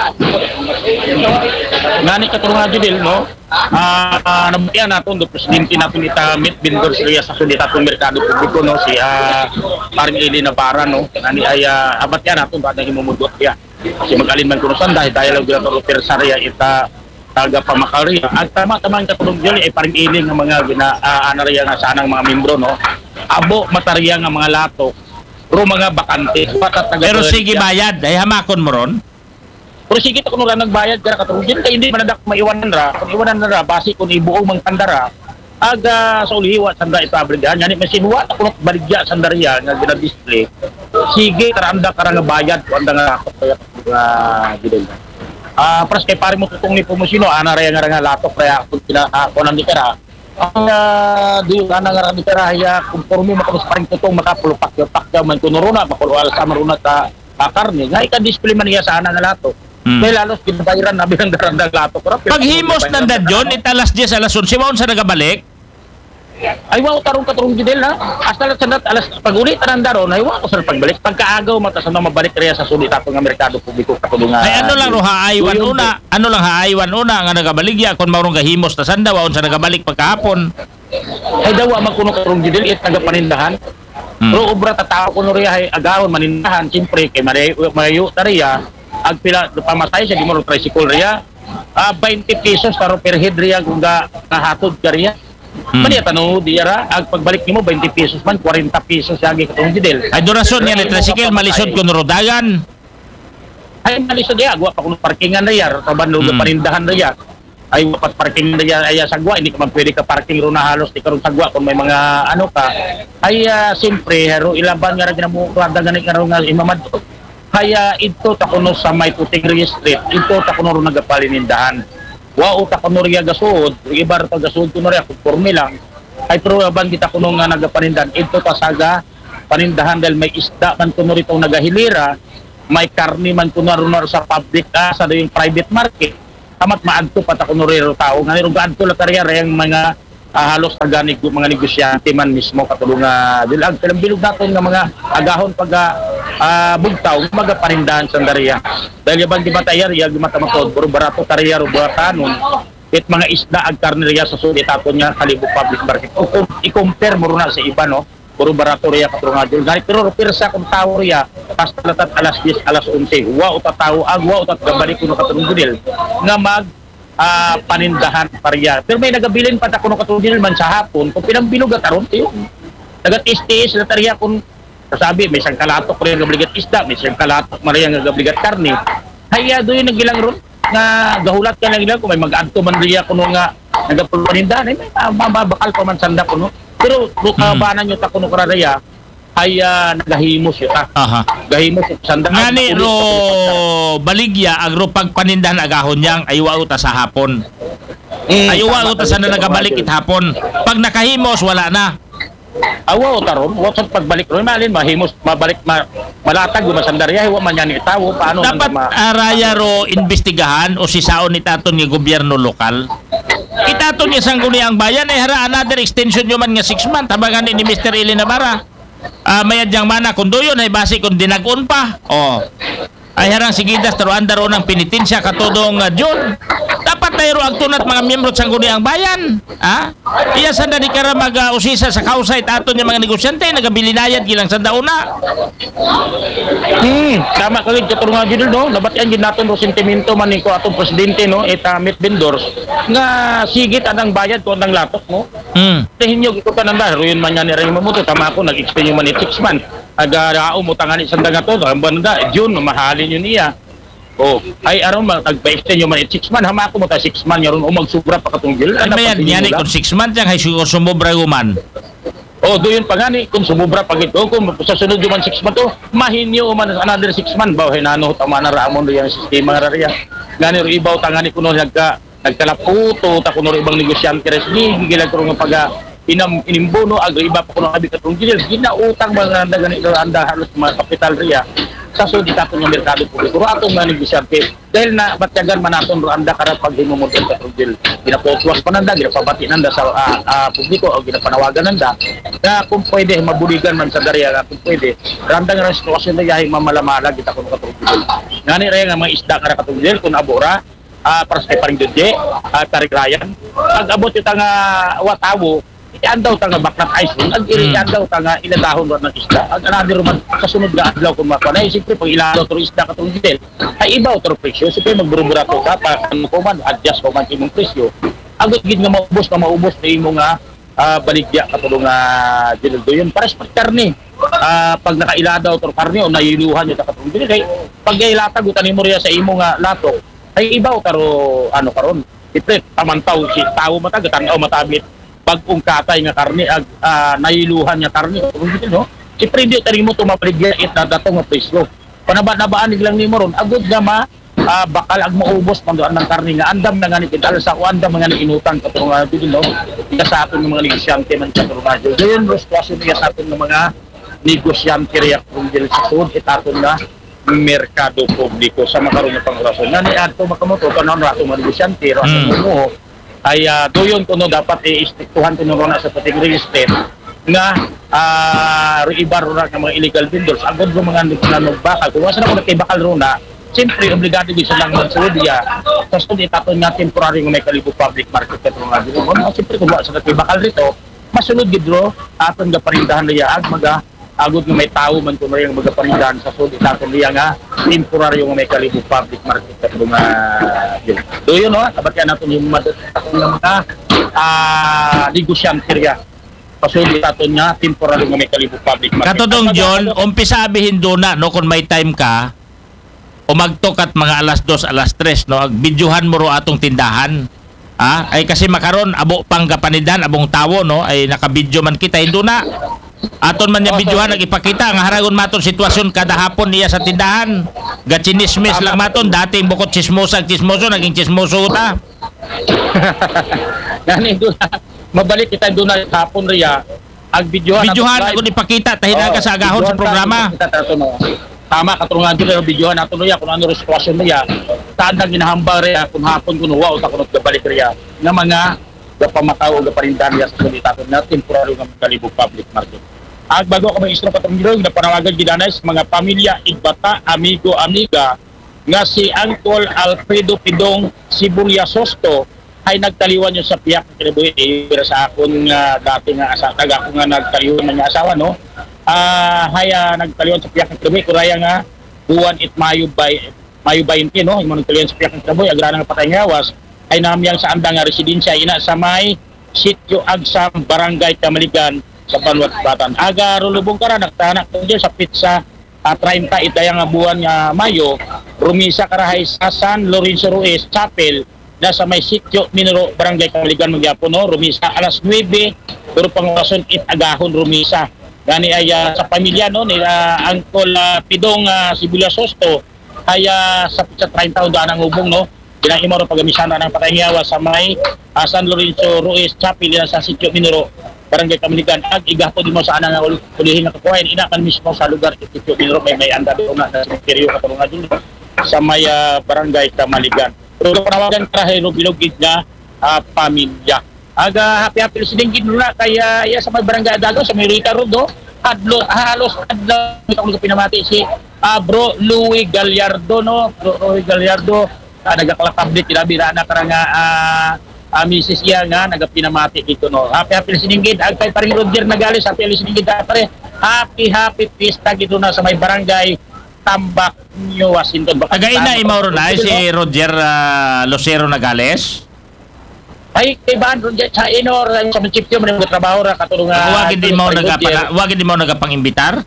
Speaker 3: Ngani ka nga jud no. Nabutihan naton do presidente naton ita meet vendors area sa sudita tong merkado publiko no si paring Ili Navarra no. Ngani ay abat yan naton ba himumudot ya. Kasi magalin man kuno sanday dahil lang gila pero sarya ita taga pamakalya. At tama ang katulong jud ay paring Ili nga mga anarya nga sanang mga membro no. Abo matarya nga mga latok ro mga bakante
Speaker 1: pero sige bayad ay hamakon mo ron.
Speaker 3: Pero sige ta kuno ra nagbayad kara katulong kay hindi manadak maiwanan ra kung iwanan ra basi kun ibuong mangtandara aga sa ulihiwa sanda ipabrigahan yani masinwa ta kuno baligya sandarya nga gina-display sige karanda kara nga bayad kun anda nga kaya gidel pras kay pare mo tutong ni pumusino ana ra nga latok kaya kun kunan ni kara ang diyo ana nga ni kara ya konforme makabus paring tutong makapulupak yo pakya man kuno runa makulwal sa maruna ta karne nga ika-display man niya sa ana nga latok. Dahil lalos ginabayaran na bilang darandang lato.
Speaker 1: Paghimos ng dadyon, italas 10 alas 11, maon sa nagabalik?
Speaker 3: Ay, wow, tarong-katarong gidel ha. Hasta sandat alas pag-ulit ang daron, ay wow, sa pagbalik. Pagkaagaw, matas na mabalik rin sa sulit atong nga merkado publiko katulungan.
Speaker 1: Ay, ano lang ro haaywan una, nga nagabaligya, kung maurong gahimos na sanda, waon sa nagabalik pagkahapon.
Speaker 3: Ay, dawa, magkuno karong gidel, it nagapanindahan. Pero obra tatao kuno riya, ay agawon, manindahan, siyempre, kay Mario Taria, agpila pamatay siya di mo tricycle riya 20 pesos taro per head riya kung nahatod ka riya maniya tanong diya ra ag pagbalik nimo 20 pesos man 40 pesos yagi katong didel
Speaker 1: ay durasyon niya ni tricycle malisod kun rodagan
Speaker 3: ay malisod diya agwa pa kuno parkingan riya taban lugar panindahan riya ay wapat parking riya ay sagwa hindi ka man pwede ka parking ro na halos di karon sagwa kung may mga ano ka ay siyempre hero ilaban nga ra ginabuhat ganit nga nga imamad kaya ito takuno sa may Puting Street, ito takuno rin nagapalindahan. Wow, takuno rin gasud, ibar ta gasud kuno rin, konforme lang. Ay pero abang kita kuno nga nagapanindahan, ito tasaga panindahan dahil may isda man kuno rin itong nagahilira, may karni man kuno sa public sa yung private market tamat maadto pa ta kuno rero tao nga ro gaadto la karya yung mga halos taganig mga negosyante man mismo katulong dilag pero bilog naton nga mga agahon pag bugtaw mga parindahan sa dariya dahil bang di batayar ya gimatamapod puro barato karya ro kanon it mga isda ag karneriya sa sulit aton nga kalibog public market o kung i-compare mo na sa iba no puro barato riya katrungadyon ganit pero pirsa kung tao riya basta latat alas 10 alas 11 wa uta tao agwa uta gabalik kuno katrungadil nga mag panindahan pariya pero may nagabilin pa ta kuno katrungadil man sa hapon kung pinambilog at aron tiyo nagat-istis la tariya kung sabi may isang kalatok riya gabligat isda may isang kalatok mariya nga gabligat karne haya do yung nagilang ron nga gahulat ka lang ilang kung may mag-adto man riya kuno nga nagapanindahan may mababakal pa man sanda kuno pero banan nyo ta kuno karaya ay nagahimos yun gahimos sanda
Speaker 1: ngani ro baligya agro pagpanindahan agahon yang aywa uta sa hapon aywa uta sa na nagabalik it hapon pag nakahimos wala na
Speaker 3: awa taron wa sa pagbalik ron malin mahimos mabalik malatag yung masandarya wa man yan itawo paano
Speaker 1: dapat araya ro investigahan o sisaon ni taton ni gobyerno lokal itaton niya sangguni ang bayan ay hara another extension nyo man nga 6 months habangan ni Mr. Eli Navarra mayad yang mana kung doyon ay base kung dinagon pa ay harang sigidas taro andaro ng pinitensya katodong John dapat tayo ang tunat mga miyembro sangguni ang bayan iya sanda di kara mag-usisa sa kausay aton niya mga negosyante nagabilinayad gilang sanda una
Speaker 3: tama kagid katurungan jud no nabatian gid naton ro sentimento man ni ko atong presidente no meet vendors nga sigit anang bayad ko anang latok no tehinyo gito kananda ruyon man yan rin mamuto tama ako nag-extend yung man 6 months aga mo tangani sanda nga to banda June mahalin yun iya ay aron tagpa-extend yung man 6 months hama ako mo ta 6 months yaron magsubra pa katunggil
Speaker 1: ay mayan yan kung 6 months yang hay sumobra guman
Speaker 3: doon pa nga ni kung sumubra pag ito kung sa sunod yung man 6 months mahinyo man another 6 months baw hinano tama na raamon do yung sistema nga rariya gani ro ibaw tangani kuno nagkalaputo ta kuno ibang negosyante res gigilag ko nga pag inimbono agri iba pa kuno abi katunggil ginautang mga ganito anda halos mga kapital riya sa sudi katon nga merkado publiko ro atong mga negosyante dahil na batyagan man naton ro anda karap pag himumudon katunggil ginapotwas pa nanda ginapabati nanda sa publiko o ginapanawagan nanda na kung pwede mabuligan man sa dariya kung pwede randang nga sitwasyon na yahay mamalamala kita kuno katunggil ngani raya nga mga isda kara katunggil kun abora para sa paring dudye tarik rayan pag abot ita nga watawo iandaw ta nga baklat ice cream ag iandaw ta nga iladahon ron ng isda ag another man kasunod nga adlaw kung makanay siyempre pag iladaw to isda katong gidel ay ibaw to presyo siyempre magbura-bura to ka pa ano ko man adjust ko man imong presyo agot gid nga maubos na imo nga baligya katulong nga gidel do yun pares pag karne pag nakailadaw to karne o nailuhan yo ta katong gidel kay pag ilatag utan mo riya sa imo nga latok ay ibaw taro ano karon siyempre tamantaw si tao matagatan o matabit bagong katay nga karne ag nailuhan nga karne no si prindi tari mo tumapaligya it na datong nga presyo panaba-nabaan lang nimo ron agud nga bakal ag maubos panduan ng karne nga andam na nga ni kita sa andam nga ni inutang katong dito no sa aton mga negosyante man sa Turbajo dayon rostwasyon niya sa aton mga negosyante riya kung dili sa sud itaton nga merkado publiko sa makaron nga pangorasyon nga ni adto makamoto kanon rato mga negosyante rato mo ay doyon kuno dapat i-istiktuhan kuno na sa pating real estate nga ibar ro nga mga illegal vendors agad ro mga nagbakal kung wasa na ko nakibakal ro na siyempre obligado gid silang magsudya sa studi taton nga temporary nga may kalibog public market kato nga dito mo siyempre kung wasa na nakibakal rito masunod gid ro aton nga parindahan niya ag agud nga may tawo man kuno yung magaparindahan sa sudi taton niya nga temporary nga may kalibog public market kato nga do yun no kabatian naton yung mga negosyante riya pasuli taton nga temporary nga may kalibog public market
Speaker 1: katodong John umpisa abihin do na no kung may time ka o magtokat mga alas 2 alas 3 no ag videohan mo ro atong tindahan ay kasi makaron abo pang kapanidan abong tawo no ay naka-video man kita hindo na aton man niya videohan nagipakita nga haragon maton sitwasyon kada hapon niya sa tindahan gachinismis lang maton dating bukod chismoso naging chismoso ta
Speaker 3: gani do mabalik kita do na hapon riya ag videohan
Speaker 1: ako ipakita tahina ka sa agahon sa programa
Speaker 3: tama katulungan dito yung videohan nato niya kung ano rin sitwasyon niya saan na ginahambal riya kung hapon kuno wow ta kuno gabalik riya nga mga gapamakaw o gaparindan niya sa kulitaton na temporary nga kalibog public market. Bago ako may istro patungilog na panawagan ginanay sa mga pamilya Igbata, amigo, amiga nga si Uncle Alfredo Pidong Sibulia Sosto ay nagtaliwan yun sa piyak ng kinabuhi sa akong dati nga taga ako nga nagtaliwan na niya asawa no nagtaliwan sa piyak ng kinabuhi kuraya nga buwan it Mayo 20 no yung nagtaliwan sa piyak ng kinabuhi agrana nga patay ngawas ay namiyang sa andang nga residensya ina sa may Sitio Agsam Barangay Kamaligan sa Banwat Batan aga rulubong kara nagtanak ko sa pizza 30 itayang nga buwan nga Mayo rumisa karahay sa San Lorenzo Ruiz Chapel na sa may Sitio Minero Barangay Kamaligan Magyapon no rumisa alas 9 pero pangwason it agahon rumisa gani ay sa pamilya no ni Uncle Pidong Sibulia Sosto ay sa pizza 30 taon daan ang ubong no ginahimo ro pagamisana ng patayngyawa sa may San Lorenzo Ruiz Chapel sa Sitio Minero Barangay Kamaligan ag igato di mo sa anang ulihin na kapuhain ina kan mismo sa lugar Sitio Minero may anda do na sa sementeryo katulungan dito sa may Barangay Kamaligan. Pero panawagan karahay bilogid nga pamilya. Aga happy listening na kaya sa may Barangay Adago sa may Rita Road do halos adlaw ko pinamati si Bro Louis Gallardo no Louis Gallardo nagakalakablit kinabira na karanga misis iya nga nagapinamati dito no happy listening gid ag kay paring Roger Nagales happy listening gid pare happy pista gito na sa may Barangay Tambak New Washington.
Speaker 1: Agay na imauro na si Roger Lucero Nagales.
Speaker 3: Ay kay ban Roger sa inor sa munisipyo man trabaho ra katulungan.
Speaker 1: Wag di mo nagapang-imbitar.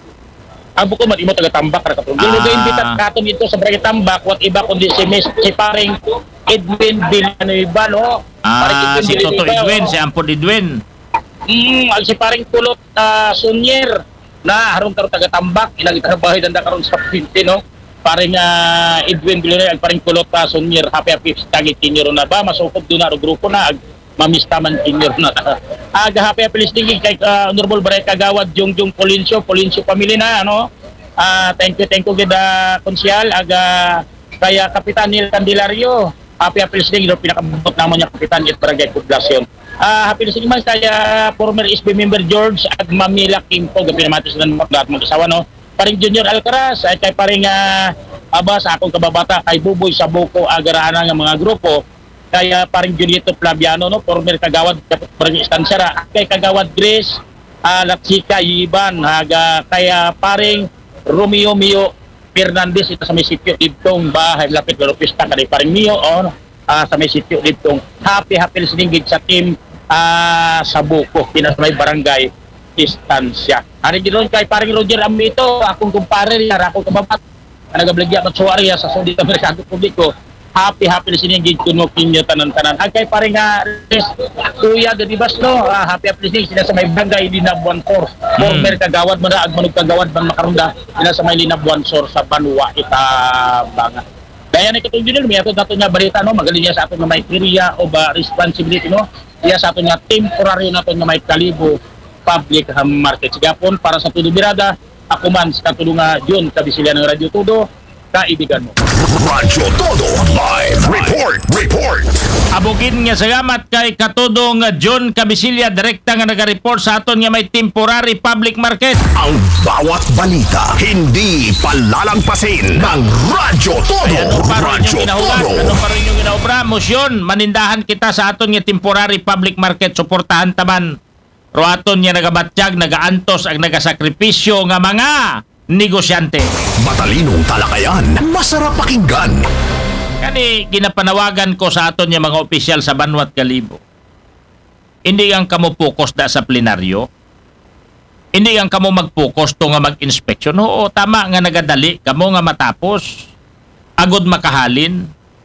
Speaker 3: Abo ko man imo taga Tambak ra katulungan. Dili ga imbitar katon dito sa Barangay Tambak wat iba kundi si paring Edwin Villanueva no.
Speaker 1: Si Toto Edwin, si Ampod Edwin.
Speaker 3: Ang si paring Kulot Sunyer na harong karo taga Tambak ilang itrabaho danda karon sa 20 no paring Edwin Villanueva ang paring Kulot Sunyer happy tagi kinyo na ba masukop do na grupo na mamista man kinyo na aga happy listening kay Honorable Baray Kagawad Jongjong Polincio family na ano thank you gid konsyal aga kaya Kapitan Neil Candelario happy listening do pinakabot namo niya Kapitan it Barangay Poblasyon. Happy listening man kaya former SB member George at Mamila Kimpo gabi naman sila mag-asawa no paring Junior Alcaraz ay kay paring aba sa akong kababata kay Buboy Sabuco agaraan nga mga grupo kaya paring Julito Flaviano no former kagawad barangay Estancia kay kagawad Grace Latsika Iban kaya paring Romeo Mio Fernandez ito sa may sitio Dibtong bahay lapit pero pista kay paring Mio sa may sitio Dibtong happy listening gid sa team Sabuco pinas may Barangay Estancia. Ari ginoon kay paring Roger Amito akong kumpare niya akong kababat nagablagya at suwari sa Saudi Amerikano publiko happy listening gid kuno kinyo tanan-tanan ag kay paring Kuya Gadibas no happy listening sila sa may Barangay Linabuan Sor former kagawad man ag manog kagawad man makarunda sila sa may Linabuan Sor sa Banwa Itabanga. Kaya na kitong dinil may ato dato nga balita no magaling niya sa ato nga may area of responsibility no iya sa ato nga temporary nato nga may kalibo public market sigapon para sa tudo birada ako man sa katulungan John Kabisilla ng Radyo Todo kaibigan mo.
Speaker 2: Radyo Todo Live Report.
Speaker 1: Abugin nga salamat kay katudong John Kabisilla direkta nga naga-report sa aton nga may temporary public market.
Speaker 2: Ang bawat balita hindi palalampasin ng Radyo Todo. Radyo Todo.
Speaker 1: Ano pa rin yung ginaobra? Motion, manindahan kita sa aton nga temporary public market. Suportahan taman. Ro aton nga nagabatyag, nagaantos, ang nagasakripisyo nga mga negosyante.
Speaker 2: Matalinong talakayan, masarap pakinggan.
Speaker 1: Kani ginapanawagan ko sa aton nga mga opisyal sa Banwat Kalibo. Hindi ang kamo focus da sa plenaryo. Hindi ang kamo mag-focus to nga mag-inspeksyon. Oo, tama nga nagadali kamo nga matapos. Agod makahalin.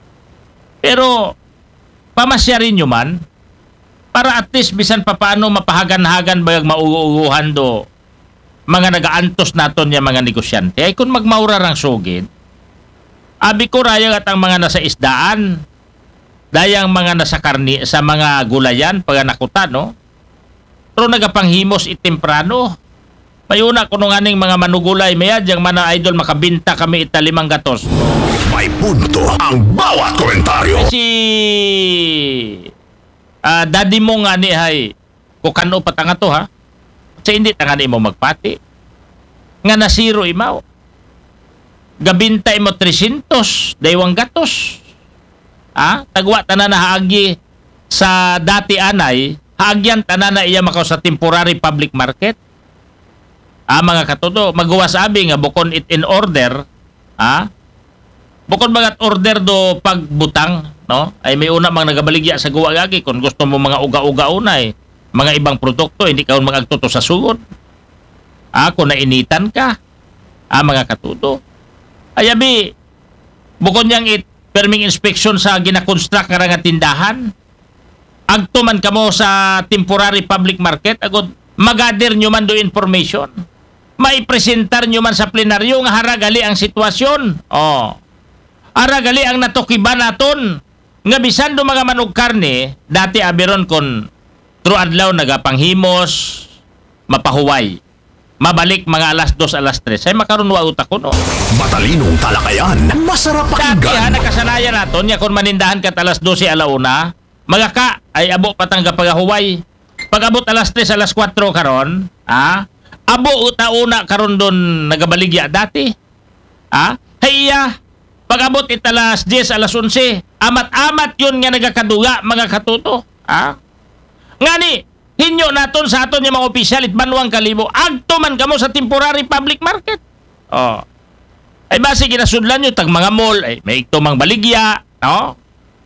Speaker 1: Pero pamasya rin nyo man para at least bisan pa paano mapahagan-hagan bayag mauuhan do mga nagaantos naton niya mga negosyante ay kung magmaura rang sugid abi ko rayang at ang mga nasa isdaan dayang mga nasa karni sa mga gulayan pag nakutan no pero nagapanghimos itemprano Mayuna ko nung aning mga manugulay, mayad yung mana idol makabinta kami ita 5 gatos.
Speaker 2: May punto ang bawat komentaryo.
Speaker 1: Si daddy mo nga ni hay, kukano pa tanga to ha? Kasi hindi tanga ni mo magpati. Nga nasiro imaw. Gabinta mo 300, daywang gatos. Tagwa tanan na haagi sa dati anay, haagyan tanan na iya makaw sa temporary public market. Mga katudo, magawa sabi nga bukon it in order, bukod bagat order do pagbutang, no? Ay may una mang nagabaligya sa guwa gagi kung gusto mo mga uga-uga unay, mga ibang produkto hindi ka magagtuto sa sugod. Kung nainitan ka, mga katudo. Ay abi, bukod niyang perming inspection sa gina-construct nga tindahan, agto man kamo sa temporary public market, agod magader nyo man do information. Maipresentar nyo man sa plenaryo nga haragali ang sitwasyon. Haragali ang natukiba naton. Nga bisan do mga manug karne, dati abiron kon true adlaw nagapanghimos, mapahuway. Mabalik mga alas 2, alas 3. Ay makaroon wa utak ko, no?
Speaker 2: Matalinong talakayan, masarap
Speaker 1: Dati
Speaker 2: pakinggan.
Speaker 1: nakasanayan naton, ya kung manindahan kat alas 12, alauna, magaka ay abo patang pagahuway. Pag abot alas 3, alas 4 karon, abo utauna karon don nagabaligya dati. Hayya, pag abot it alas 10, alas 11, amat-amat yun nga nagakaduga mga katuto. Ngani, hinyo naton sa aton yung mga opisyal it banwang kalibo, agto man kamo sa temporary public market. Ay basi ginasudlan nyo tag mga mall, ay may ito mang baligya, no?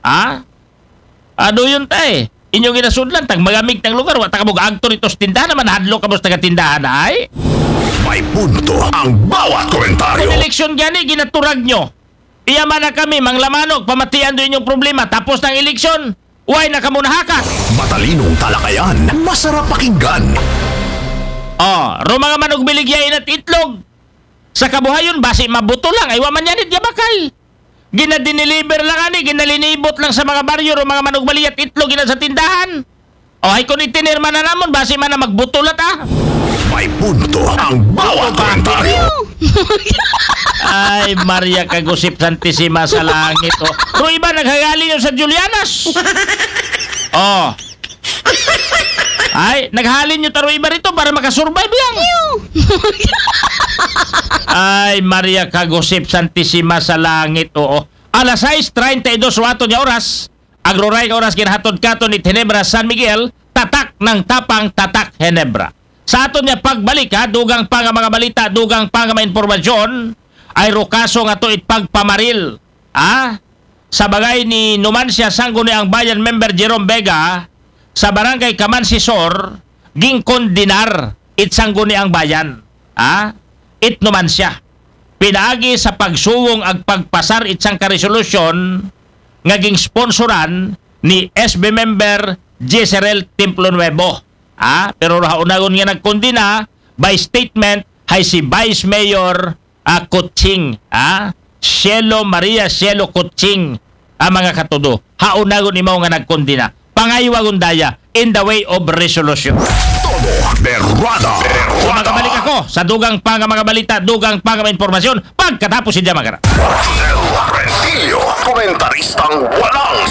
Speaker 1: Ado yun tay. Inyong ginasudlan tag magamig ng lugar, wata ka mo agto rito sa tindahan naman, hadlo ka mo sa tindahan ay.
Speaker 2: May punto ang bawat komentaryo.
Speaker 1: Kung eleksyon gani, ginaturag nyo. Iyaman na kami, manglamanog, pamatian do inyong problema, tapos ng eleksyon, uway na kamo nahakat.
Speaker 2: Matalinong talakayan, masarap pakinggan.
Speaker 1: Ro mga manog biligyain at itlog. Sa kabuhayon, basi mabuto lang, ay waman yan bakay. Ginadiniliber lang ani, ginalinibot lang sa mga baryo, ro mga manog bali at itlog, gina sa tindahan. Ay kung itinirma na namon, basi man na magbutulat
Speaker 2: May punto ang bawat komentaryo.
Speaker 1: Ay, Maria Kagusip Santissima sa langit. Ro iba naghagali yun sa Julianas. Ay, naghalin nyo taro iba rito para makasurvive yan. Ay, Maria Kagusip Santissima sa langit. Alas 6:32 wato niya oras. Agroray oras ginahatod katon ni Ginebra San Miguel, tatak ng tapang tatak Ginebra. Sa aton niya pagbalik dugang pa nga mga balita, dugang pa nga mga informasyon, ay rukaso nga to pagpamaril. Sa bagay ni Numancia Sangguni ang Bayan member Jerome Vega, sa barangay Kamansisor, ging kondinar Sangguni ang Bayan. It Numancia. Pinaagi sa pagsugong ag pagpasar itsang karesolusyon ngaging sponsoran ni SB member Jezreel Templo Nuevo. Pero raunagon nga nagkondina by statement hay si Vice Mayor Kutsing. Cielo Maria Cielo Kutsing. Mga katudo. Haunagon imaw nga nagkondina. Pangaywagon daya in the way of resolution.
Speaker 2: Todo berrada.
Speaker 1: Magabalik ako sa dugang pa nga mga balita, dugang pa nga mga informasyon pagkatapos si Jamagara.
Speaker 2: El Rentillo, komentaristang walang